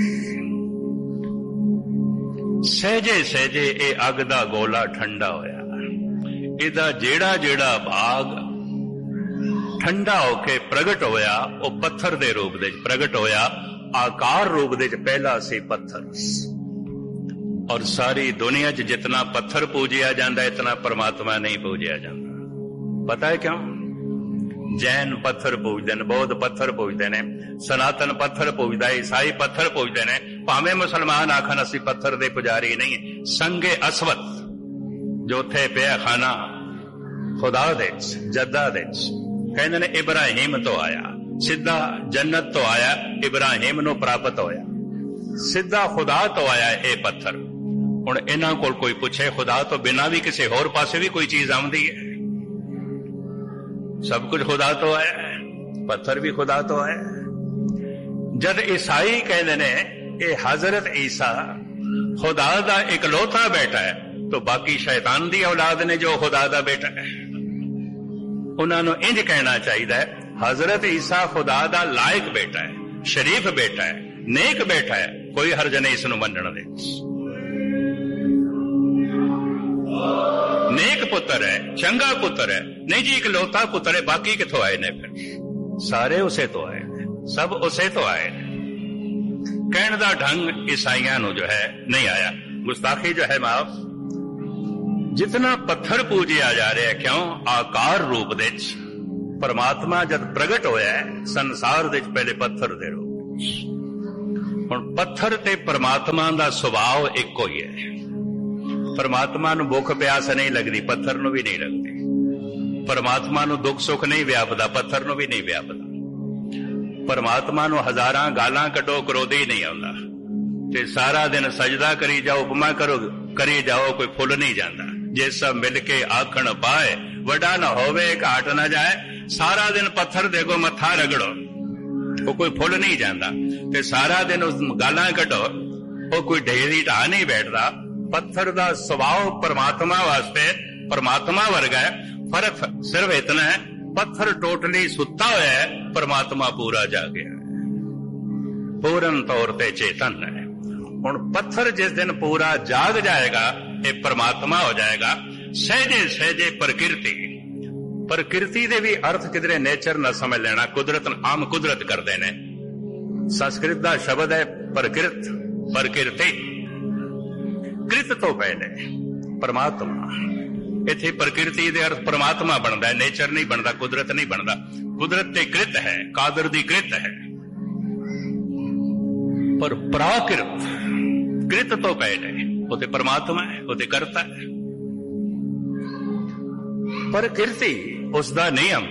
ਸਹਿਜੇ ਸਹਿਜੇ ਇਹ ਅੱਗ ਦਾ ਗੋਲਾ ਠੰਡਾ ਹੋਇਆ। ਇਹਦਾ ਜਿਹੜਾ ਜਿਹੜਾ ਭਾਗ ਠੰਡਾ ਹੋ ਕੇ ਪ੍ਰਗਟ ਹੋਇਆ, ਉਹ ਪੱਥਰ ਦੇ ਰੂਪ ਦੇ ਪ੍ਰਗਟ ਹੋਇਆ। ਆਕਾਰ ਰੂਪ ਦੇ ਪਹਿਲਾ ਸੀ ਪੱਥਰ, ਔਰ ਸਾਰੀ ਦੁਨੀਆ 'ਚ ਜਿਤਨਾ ਪੱਥਰ ਪੂਜਿਆ ਜਾਂਦਾ ਇਤਨਾ ਪਰਮਾਤਮਾ ਨਹੀਂ ਪੂਜਿਆ ਜਾਂਦਾ। ਪਤਾ ਹੈ ਕਿਉਂ? ਜੈਨ ਪੱਥਰ ਪੂਜਦੇ ਨੇ, ਬੌਧ ਪੱਥਰ ਪੂਜਦੇ ਨੇ, ਸਨਾਤਨ ਪੱਥਰ ਪੂਜਦਾ, ਈਸਾਈ ਪੱਥਰ ਪੂਜਦੇ ਨੇ। ਭਾਵੇਂ ਮੁਸਲਮਾਨ ਆਖਣ ਅਸੀਂ ਪੱਥਰ ਦੇ ਪੁਜਾਰੀ ਨਹੀਂ। ਸੰਗੇ ਅਸਵਤ ਜੋ ਉੱਥੇ ਪਿਆ ਖਾਨਾ ਖੁਦਾ ਦੇ ਜੱਦਾ ਦੇ, ਕਹਿੰਦੇ ਨੇ ਇਬਰਾਹੀਮ ਤੋਂ ਆਇਆ, ਸਿੱਧਾ ਜੰਨਤ ਤੋਂ ਆਇਆ, ਇਬਰਾਹੀਮ ਨੂੰ ਪ੍ਰਾਪਤ ਹੋਇਆ, ਸਿੱਧਾ ਖੁਦਾ ਤੋਂ ਆਇਆ ਇਹ ਪੱਥਰ। ਹੁਣ ਇਹਨਾਂ ਕੋਲ ਕੋਈ ਪੁੱਛੇ ਖੁਦਾ ਤੋਂ ਬਿਨਾਂ ਵੀ ਕਿਸੇ ਹੋਰ ਪਾਸੇ ਵੀ ਕੋਈ ਚੀਜ਼ ਆਉਂਦੀ ਹੈ? ਸਭ ਕੁਝ ਖੁਦਾ ਤੋਂ ਆਇਆ ਹੈ, ਪੱਥਰ ਵੀ ਖੁਦਾ ਤੋਂ ਆਇਆ। ਜਦ ਈਸਾਈ ਕਹਿੰਦੇ ਨੇ ਇਹ ਹਜ਼ਰਤ ਈਸਾ ਖੁਦਾ ਦਾ ਇਕਲੌਤਾ ਬੇਟਾ ਹੈ, तो बाकी शैतान दी औलाद ने जो खुदा दा बेटा है, उन्होंने इंज कहना चाहिए हजरत ईसा खुदा दा लायक बेटा है, शरीफ बेटा है, नेक बेटा है, कोई हर्ज नहीं इसनूं मनण दे। नेक पुत्र है, चंगा पुत्र है, नहीं जी इकलौता पुत्र है, बाकी किथों आए ने? फिर सारे उसे तो आए ने, सब उसे तो आए ने। कहने का ढंग ईसाइयां नूं जो है नहीं आया। गुस्ताखी जो है माफ, जितना पत्थर पूजिया जा रहा है, क्यों? आकार रूप दे परमात्मा जब प्रगट होया है संसार दे पहले पत्थर दे रूप। ਹੁਣ ਪੱਥਰ ਤੇ ਪਰਮਾਤਮਾ ਦਾ ਸੁਭਾਅ ਇੱਕੋ ਹੀ ਹੈ। ਪਰਮਾਤਮਾ ਨੂੰ ਭੁੱਖ ਪਿਆਸ ਨਹੀਂ ਲੱਗਦੀ, ਪੱਥਰ ਨੂੰ ਵੀ ਨਹੀਂ ਲੱਗਦੀ। ਪਰਮਾਤਮਾ ਨੂੰ ਦੁੱਖ ਸੁੱਖ ਨਹੀਂ ਵਿਆਪਦਾ, ਪੱਥਰ ਨੂੰ ਵੀ ਨਹੀਂ ਵਿਆਪਦਾ। ਪਰਮਾਤਮਾ ਨੂੰ ਹਜ਼ਾਰਾਂ ਗਾਲਾਂ ਕੱਢੋ, ਕਰੋਧੀ ਨਹੀਂ ਆਉਂਦਾ। ਤੇ ਸਾਰਾ ਦਿਨ ਸਜਦਾ ਕਰੀ ਜਾਓ, ਉਪਮਾ ਕਰੋ ਕਰੀ ਜਾਓ, ਕੋਈ ਫੁੱਲ ਨਹੀਂ ਜਾਂਦਾ। ਜੇ ਸਭ ਮਿਲ ਕੇ ਆਖਣ ਪਾਏ, ਵੱਡਾ ਨਾ ਹੋਵੇ ਘਾਟ ਨਾ ਜਾਏ। ਸਾਰਾ ਦਿਨ ਪੱਥਰ ਦੇ ਕੋ ਮੱਥਾ ਰਗੜੋ, ਉਹ ਕੋਈ ਫੁੱਲ ਨਹੀਂ ਜਾਂਦਾ। ਤੇ ਸਾਰਾ ਦਿਨ ਉਸ ਗਾਲਾਂ ਕੱਢੋ, ਉਹ ਕੋਈ ਢੇਰੀ ਢਾਹ ਨਹੀਂ ਬੈਠਦਾ। ਪੱਥਰ ਦਾ ਸੁਭਾਅ ਪਰਮਾਤਮਾ ਵਾਸਤੇ ਪਰਮਾਤਮਾ ਵਰਗਾ ਹੈ। ਫਰਕ ਸਿਰਫ ਇਤਨਾ ਹੈ, ਪੱਥਰ ਟੋਟਲੀ ਸੁੱਤਾ ਹੋਇਆ ਹੈ, ਪਰਮਾਤਮਾ ਪੂਰਾ ਜਾਗਿਆ ਹੈ, ਪੂਰਨ ਤੌਰ ਤੇ ਚੇਤਨ ਹੈ। ਹੁਣ ਪੱਥਰ ਜਿਸ ਦਿਨ ਪੂਰਾ ਜਾਗ ਜਾਏਗਾ, ਇਹ ਪਰਮਾਤਮਾ ਹੋ ਜਾਏਗਾ। ਸਹਿਜੇ ਸਹਿਜੇ ਪ੍ਰਕਿਰਤੀ, ਪ੍ਰਕਿਰਤੀ ਦੇ ਵੀ ਅਰਥ ਕਿਧਰੇ ਨੇਚਰ ਨਾ ਸਮਝ ਲੈਣਾ, ਕੁਦਰਤ ਆਮ ਕੁਦਰਤ ਕਰਦੇ ਨੇ। ਸੰਸਕ੍ਰਿਤ ਦਾ ਸ਼ਬਦ ਹੈ ਪ੍ਰਕਿਰਤ, ਪ੍ਰਕਿਰਤੀ। ਕ੍ਰਿਤ ਤੋਂ ਪਹਿਲੇ ਪਰਮਾਤਮਾ। ਇੱਥੇ ਪ੍ਰਕਿਰਤੀ ਦੇ ਅਰਥ ਪਰਮਾਤਮਾ ਬਣਦਾ ਹੈ, ਨੇਚਰ ਨਹੀਂ ਬਣਦਾ, ਕੁਦਰਤ ਨਹੀਂ ਬਣਦਾ। ਕੁਦਰਤ ਤੇ ਕ੍ਰਿਤ ਹੈ, ਕਾਦਰ ਦੀ ਕ੍ਰਿਤ ਹੈ। ਪਰ ਪ੍ਰਾਕਿਰਤ, ਕ੍ਰਿਤ ਤੋਂ ਪਹਿਲੇ ਉਹ ਤੇ ਪਰਮਾਤਮਾ ਹੈ, ਉਹ ਤੇ ਕਰਤਾ ਹੈ। ਪ੍ਰਕਿਰਤੀ ਉਸ ਦਾ ਨਿਯਮ।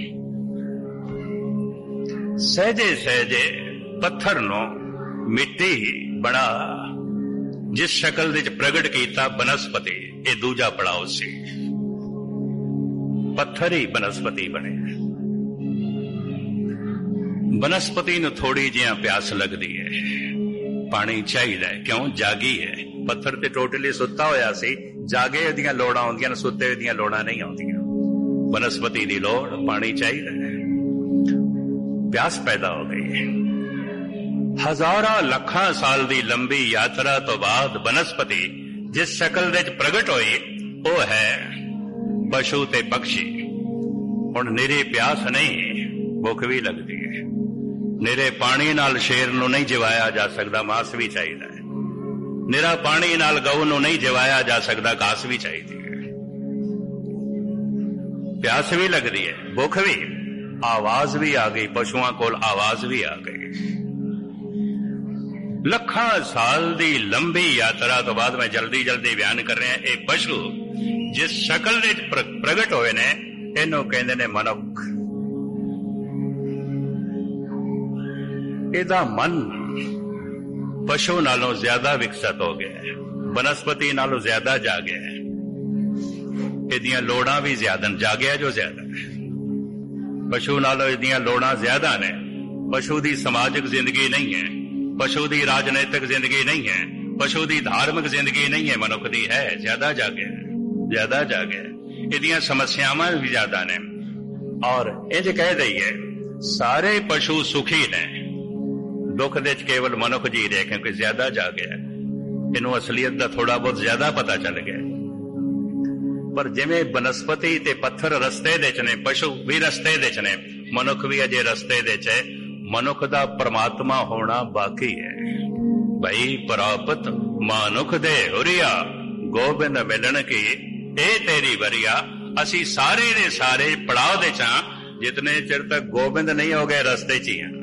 ਸਹਿਜੇ ਸਹਿਜੇ ਪੱਥਰ ਨੂੰ ਮਿੱਟੀ ਬਣਾ ਜਿਸ ਸ਼ਕਲ ਵਿੱਚ ਪ੍ਰਗਟ ਕੀਤਾ ਬਨਸਪਤੀ, ਇਹ ਦੂਜਾ ਪੜਾਅ ਸੀ। ਪੱਥਰ ਹੀ ਬਨਸਪਤੀ ਬਣੇ। ਬਨਸਪਤੀ ਨੂੰ ਥੋੜੀ ਜਿਹੀ ਪਿਆਸ ਲੱਗਦੀ ਹੈ, ਪਾਣੀ ਚਾਹੀਦਾ ਹੈ। ਕਿਉਂ? ਜਾਗੀ ਹੈ। ਪੱਥਰ ਤੇ ਟੋਟਲੀ ਸੁੱਤਾ ਹੋਇਆ ਸੀ, ਜਾਗੇ ਦੀਆਂ ਲੋੜਾਂ ਆਉਂਦੀਆਂ ਨੇ, ਸੁੱਤੇ ਦੀਆਂ ਲੋੜਾਂ ਨਹੀਂ ਆਉਂਦੀਆਂ। ਬਨਸਪਤੀ ਦੀ ਲੋੜ ਪਾਣੀ ਚਾਹੀਦਾ ਹੈ। ਪਿਆਸ ਪੈਦਾ ਹੋ ਗਈ ਹੈ। ਹਜ਼ਾਰਾਂ ਲੱਖਾਂ ਸਾਲ ਦੀ ਲੰਬੀ ਯਾਤਰਾ ਤੋਂ ਬਾਅਦ ਬਨਸਪਤੀ ਜਿਸ ਸ਼ਕਲ ਵਿੱਚ ਪ੍ਰਗਟ ਹੋਈ, ਉਹ ਹੈ ਪਸ਼ੂ ਤੇ ਪੰਛੀ। ਹੁਣ ਨਿਰੀ ਪਿਆਸ ਨਹੀਂ, ਭੁੱਖ ਵੀ ਲੱਗਦੀ ਹੈ। ਨਿਰੇ ਪਾਣੀ ਨਾਲ ਸ਼ੇਰ ਨੂੰ ਨਹੀਂ ਜਿਵਾਇਆ ਜਾ ਸਕਦਾ, ਮਾਸ ਵੀ ਚਾਹੀਦਾ ਹੈ। ਨਿਰਾ ਪਾਣੀ ਨਾਲ ਗਊ ਨੂੰ ਨਹੀਂ ਜਿਵਾਇਆ ਜਾ ਸਕਦਾ, ਘਾਸ ਵੀ ਚਾਹੀਦੀ ਹੈ। ਪਿਆਸ ਵੀ ਲੱਗਦੀ ਹੈ, ਭੁੱਖ ਵੀ, ਆਵਾਜ਼ ਵੀ ਆ ਗਈ। ਪਸ਼ੂਆਂ ਕੋਲ ਆਵਾਜ਼ ਵੀ ਆ ਗਈ। ਲੱਖਾਂ ਸਾਲ ਦੀ ਲੰਬੀ ਯਾਤਰਾ ਤੋਂ ਬਾਅਦ ਮੈਂ ਜਲਦੀ ਜਲਦੀ ਬਿਆਨ ਕਰ ਰਿਹਾ, ਇਹ ਪਸ਼ੂ ਜਿਸ ਸ਼ਕਲ ਵਿੱਚ ਪ੍ਰਗਟ ਹੋਏ ਨੇ, ਇਹਨੂੰ ਕਹਿੰਦੇ ਨੇ ਮਨੁੱਖ। ਇਹਦਾ ਮਨ ਪਸ਼ੂ ਨਾਲੋਂ ਜ਼ਿਆਦਾ ਵਿਕਸਿਤ ਹੋ ਗਿਆ ਹੈ, ਬਨਸਪਤੀ ਨਾਲੋਂ ਜ਼ਿਆਦਾ ਜਾਗਿਆ ਹੈ। ਇਹਦੀਆਂ ਲੋੜਾਂ ਵੀ ਜ਼ਿਆਦਾ ਨੇ, ਜਾਗਿਆ ਜੋ ਜ਼ਿਆਦਾ ਹੈ। ਪਸ਼ੂ ਨਾਲੋਂ ਇਹਦੀਆਂ ਲੋੜਾਂ ਜ਼ਿਆਦਾ ਨੇ। ਪਸ਼ੂ ਦੀ ਸਮਾਜਿਕ ਜ਼ਿੰਦਗੀ ਨਹੀਂ ਹੈ, ਪਸ਼ੂ ਦੀ ਰਾਜਨੀਤਿਕ ਜ਼ਿੰਦਗੀ ਨਹੀਂ ਹੈ, ਪਸ਼ੂ ਦੀ ਧਾਰਮਿਕ ਜ਼ਿੰਦਗੀ ਨਹੀਂ ਹੈ, ਮਨੁੱਖ ਦੀ ਹੈ। ਜ਼ਿਆਦਾ ਜਾਗਿਆ ਹੈ, ਜ਼ਿਆਦਾ ਜਾਗਿਆ। ਇਹਦੀਆਂ ਸਮੱਸਿਆਵਾਂ ਵੀ ਜ਼ਿਆਦਾ ਨੇ। ਔਰ ਇੰਜ ਕਹਿ ਦਈਏ, ਸਾਰੇ ਪਸ਼ੂ ਸੁਖੀ ਨੇ, ਦੁੱਖ ਦੇ ਚ ਕੇਵਲ ਮਨੁੱਖ ਜੀ ਰਿਹਾ, ਕਿਉਂਕਿ ਜ਼ਿਆਦਾ ਜਾਗਿਆ। ਇਹਨੂੰ ਅਸਲੀਅਤ ਦਾ ਥੋੜਾ ਬਹੁਤ ਜ਼ਿਆਦਾ ਪਤਾ ਚੱਲ ਗਿਆ। ਪਰ ਜਿਵੇਂ ਬਨਸਪਤੀ ਤੇ ਪੱਥਰ ਰਸਤੇ ਦੇ ਚ ਨੇ, ਪਸ਼ੂ ਵੀ ਰਸਤੇ ਦੇ ਚ ਨੇ, ਮਨੁੱਖ ਵੀ ਅਜੇ ਰਸਤੇ ਦੇ ਚ ਹੈ। ਮਨੁੱਖ ਦਾ ਪਰਮਾਤਮਾ ਹੋਣਾ ਬਾਕੀ ਹੈ। ਭਈ ਪ੍ਰਾਪਤ ਮਾਨੁਖ ਦੇ ਹੁਰੀਆ, ਗੋਬਿੰਦ ਮਿਲਣ ਕੀ ਇਹ ਤੇਰੀ ਵਰੀਆ। ਅਸੀਂ ਸਾਰੇ ਦੇ ਸਾਰੇ ਪੜਾਅ ਦੇ ਚਾਂ, ਜਿਤਨੇ ਚਿਰ ਤੱਕ ਗੋਬਿੰਦ ਨਹੀਂ ਹੋ ਗਏ ਰਸਤੇ ਚ ਹੀ ਆ।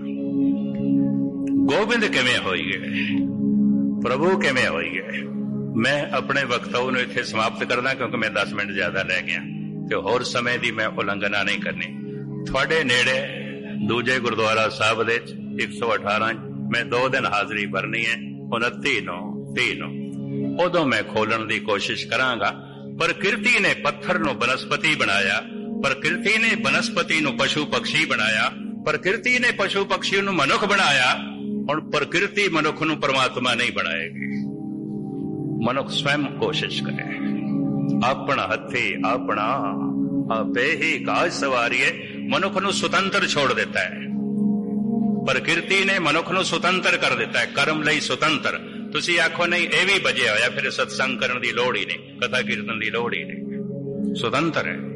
ਗੋਬਿੰਦ ਕਿਵੇਂ ਹੋਈ ਗਏ, ਪ੍ਰਭੂ ਕਿਵੇਂ ਹੋਈ ਗਏ। ਮੈਂ ਆਪਣੇ ਵਕਤਵ ਨੂੰ ਇੱਥੇ ਸਮਾਪਤ ਕਰਦਾ, ਕਿਉਂਕਿ ਮੈਂ ਦਸ ਮਿੰਟ ਜ਼ਿਆਦਾ ਲੈ ਗਿਆ ਤੇ ਹੋਰ ਸਮੇਂ ਦੀ ਮੈਂ ਉਲੰਘਣਾ ਨਹੀਂ ਕਰਨੀ। ਤੁਹਾਡੇ ਨੇੜੇ ਦੂਜੇ ਗੁਰਦੁਆਰਾ ਸਾਹਿਬ ਦੇ ਇੱਕ ਸੌ ਅਠਾਰਾਂ ਮੈਂ ਦੋ ਦਿਨ ਹਾਜ਼ਰੀ ਭਰਨੀ ਹੈ, ਉਨੱਤੀ ਨੂੰ ਤੀਹ ਨੂੰ। ਉਦੋਂ ਮੈਂ ਖੋਲਣ ਦੀ ਕੋਸ਼ਿਸ਼ ਕਰਾਂਗਾ। ਪ੍ਰਕਿਰਤੀ ਨੇ ਪੱਥਰ ਨੂੰ ਬਨਸਪਤੀ ਬਣਾਇਆ, ਪ੍ਰਕਿਰਤੀ ਨੇ ਬਨਸਪਤੀ ਨੂੰ ਪਸ਼ੂ ਪਕਸ਼ੀ ਬਣਾਇਆ, ਪ੍ਰਕਿਰਤੀ ਨੇ ਪਸ਼ੂ ਪਕਸ਼ੀ ਨੂੰ ਮਨੁੱਖ ਬਣਾਇਆ। ਹੁਣ ਪ੍ਰਕਿਰਤੀ ਮਨੁੱਖ ਨੂੰ ਪਰਮਾਤਮਾ ਨਹੀਂ ਬਣਾਏਗੀ। ਮਨੁੱਖ ਸਵੈਮ ਕੋਸ਼ਿਸ਼ ਕਰੇ, ਆਪਣਾ ਹੱਥੀ ਆਪਣਾ ਆਪੇ ਹੀ ਕਾਜ ਸਵਾਰੀਏ। ਮਨੁੱਖ ਨੂੰ ਸੁਤੰਤਰ ਛੋੜ ਦਿੱਤਾ ਹੈ। ਪ੍ਰਕਿਰਤੀ ਨੇ ਮਨੁੱਖ ਨੂੰ ਸੁਤੰਤਰ ਕਰ ਦਿੱਤਾ ਹੈ, ਕਰਮ ਲਈ ਸੁਤੰਤਰ। ਤੁਸੀਂ ਆਖੋ ਨਹੀਂ ਇਹ ਵੀ ਬਜਿਆ ਹੋਇਆ, ਫਿਰ ਸਤਸੰਗ ਕਰਨ ਦੀ ਲੋੜ ਹੀ ਨਹੀਂ, ਕਥਾ ਕੀਰਤਨ ਦੀ ਲੋੜ ਹੀ ਨਹੀਂ। ਸੁਤੰਤਰ ਹੈ।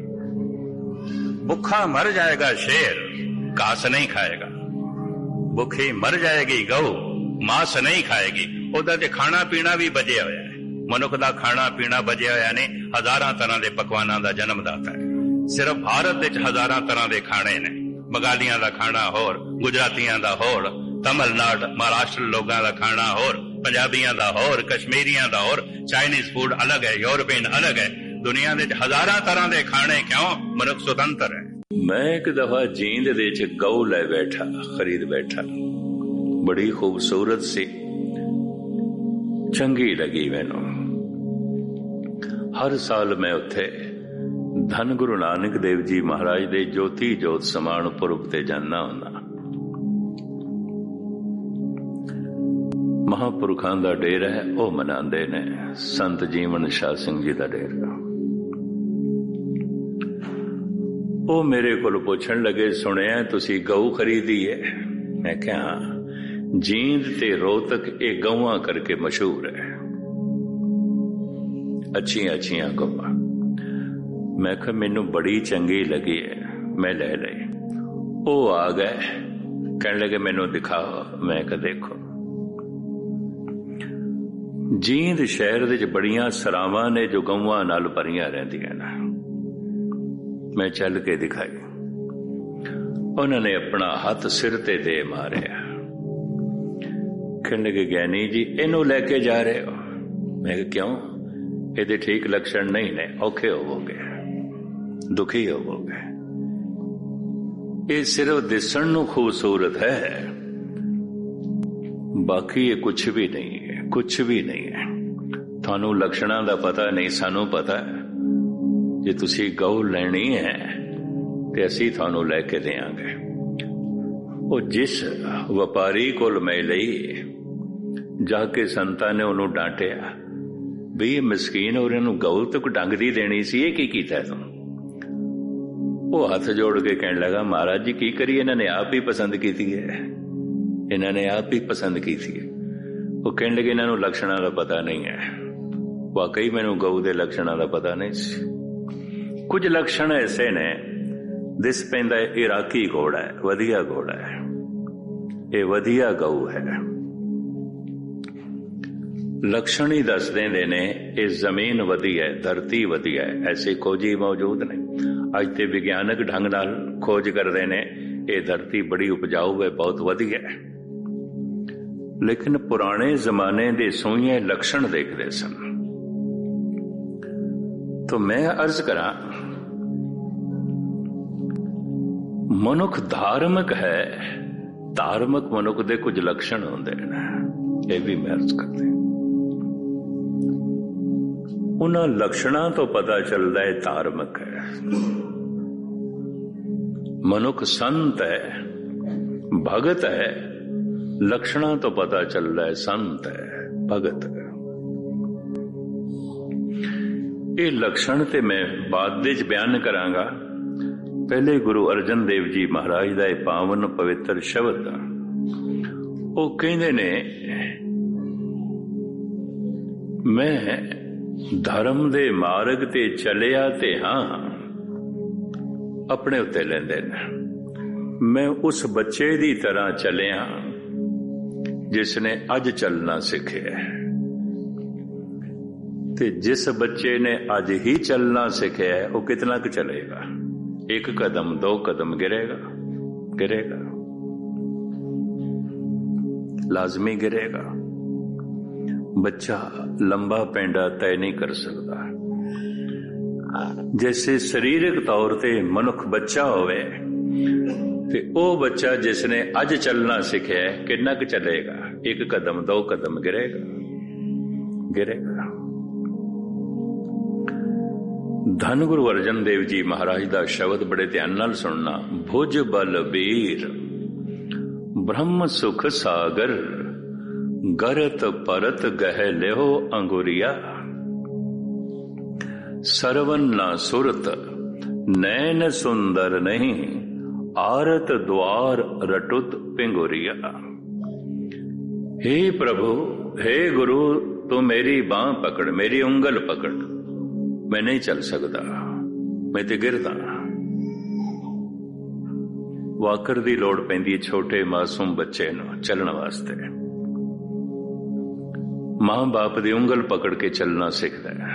ਭੁੱਖਾ ਮਰ ਜਾਏਗਾ ਸ਼ੇਰ, ਘਾਸ ਨਹੀਂ ਖਾਏਗਾ। ਭੁੱਖੀ ਮਰ ਜਾਏਗੀ ਗਊ, ਮਾਸ ਨਹੀਂ ਖਾਏਗੀ। ਉਹਦਾ ਤੇ ਖਾਣਾ ਪੀਣਾ ਵੀ ਬਜਿਆ ਹੋਇਆ ਹੈ। ਮਨੁੱਖ ਦਾ ਖਾਣਾ ਪੀਣਾ ਬਜਿਆ ਹੋਇਆ ਨੇ, ਹਜ਼ਾਰਾਂ ਤਰ੍ਹਾਂ ਦੇ ਪਕਵਾਨਾਂ ਦਾ ਜਨਮਦਾਤਾ ਹੈ। ਸਿਰਫ ਭਾਰਤ ਵਿੱਚ ਹਜ਼ਾਰਾਂ ਤਰ੍ਹਾਂ ਦੇ ਖਾਣੇ ਨੇ। ਬੰਗਾਲੀਆਂ ਦਾ ਖਾਣਾ ਹੋਰ, ਗੁਜਰਾਤੀਆਂ ਦਾ ਹੋਰ, तमिलनाडु महाराष्ट्र लोगों का खाना होर, पंजाबियों का होर, कश्मीरियों का होर, चाइनीज फूड अलग है, यूरोपियन अलग है। दुनिया के हजारां तरह के खाने, क्यों? मनुख सुतंत्र है। मैं एक दफा जींद दे च गऊ ले बैठा, खरीद बैठा, बड़ी खूबसूरत सी, चंगी लगी मैनू। हर साल मैं उत्थे धन गुरु नानक देव जी महाराज दे ज्योति जोत समान पुरब ते जाना हुंदा। महापुरखां दा डेरा है, वह मनांदे ने। संत जीवन शाह सिंह जी दा डेरा। वो मेरे को पुछण लगे, सुनिया तुसी गऊ खरीदी है? मैं कहा जींद ते रोहतक ये गऊआ करके मशहूर है, अच्छिया अच्छिया गऊआ। मैं कहा मैनू बड़ी चंगी लगी है, मैं ले ली। वो आ गए, कहने लगे मैनू दिखाओ। मैं कहा देखो, जींद शहर दे बड़ियां सरावां ने जो गऊआं नाल भरियां रहिंदियां ने। मैं चल के दिखाई, उन्होंने अपना हाथ सिर ते दे मारिया। कहने लगे ज्ञानी जी इनू लेके जा रहे हो? मैं कहा क्यों? ये ठीक लक्षण नहीं ने, औखे होवोगे, दुखी होवोगे। ये सिर्फ दिसण नू खूबसूरत है, बाकी ये कुछ भी नहीं है, कुछ भी नहीं है। थानू लक्षणां दा पता नहीं, सानू पता है। जे तुसी गऊ लेनी है ते असी थानू लैके देंगे। वो जिस व्यापारी कोल मैं लई, जाके संतां ने उन्होंने डांटिया भी ये मिसकीन और इन्हू गऊ तक डंग दी देनी सी, ये की कीता तू? वो हाथ जोड़ के कहने लगा महाराज जी की करिए, इन्होंने आप ही पसंद की है, इन्होंने आप ही पसंद की थी। वो कहने लगे इन्हों लक्षणों का पता नहीं है। वाकई मैनू गऊ के लक्षणों का पता नहीं सी। कुछ लक्षण ऐसे ने, दिस पैंदा इराकी घोड़ा है, वधिया घोड़ा है, ये वधिया गऊ है। लक्षण ही दस देंदे ने ये जमीन वधिया है, धरती वधिया है। ऐसे खोजी मौजूद ने, अज ते विज्ञानक ढंग नाल खोज करते ने ये धरती बड़ी उपजाऊ है, बहुत वधिया है। लेकिन पुराने जमाने दे सूइए लक्षण देखते सन। तो मैं अर्ज करा, मनुख धार्मिक है, धार्मिक मनुख दे कुछ लक्षण होंदे ने, ये भी मैं अर्ज करते। उन्हां लक्षणों तो पता चलता है धार्मिक है। मनुख संत है, भगत है, लक्षणों तो पता चल रहा है संत है, भगत है। ये लक्षण ते मैं बाद विच बयान करांगा। पहले गुरु अर्जन देव जी महाराज दा पावन पवित्र शब्द वो कहंदे ने, मैं धर्म दे मार्ग ते चलिया ते हां, अपने उत्ते लेंदे ने। मैं उस बच्चे दी तरह चलिया जिसने अज चलना सीखिया है, ते जिस बच्चे ने अज ही चलना सीखिया है वो कितना क चलेगा? एक कदम दो कदम गिरेगा, गिरेगा, लाजमी गिरेगा। बच्चा लंबा पेंडा तय नहीं कर सकता। जैसे शारीरिक तौर ते मनुख बच्चा होवे ते ओ बच्चा जिसने अज चलना सीखिया है कितना क चलेगा? एक कदम दो कदम गिरेगा, गिरेगा। धन गुरु अर्जन देव जी महाराज दा शब्द बड़े ध्यान नाल सुनना। भुज बल बीर ब्रह्म सुख सागर, गरत परत गह लेहो अंगुरिया। सरवन ना सुरत नैन सुंदर नहीं, आरत द्वार रटुत पिंगुरिया। हे प्रभु, हे गुरु, तू मेरी बांह पकड़, मेरी उंगल पकड़। मैं नहीं चल सकता, मैं ते गिरदा। वाकर दी लोड़ पैंदी छोटे मासूम बच्चे नूं चलण वास्ते। मां बाप दी उंगल पकड़ के चलना सीखदा है।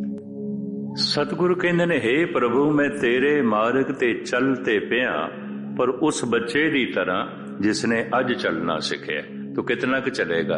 सतगुरु कहंदे ने, हे प्रभु, मैं तेरे मार्ग ते चलते पिया, पर उस बच्चे की तरह जिसने अज चलना सीखे तो कितना क चलेगा।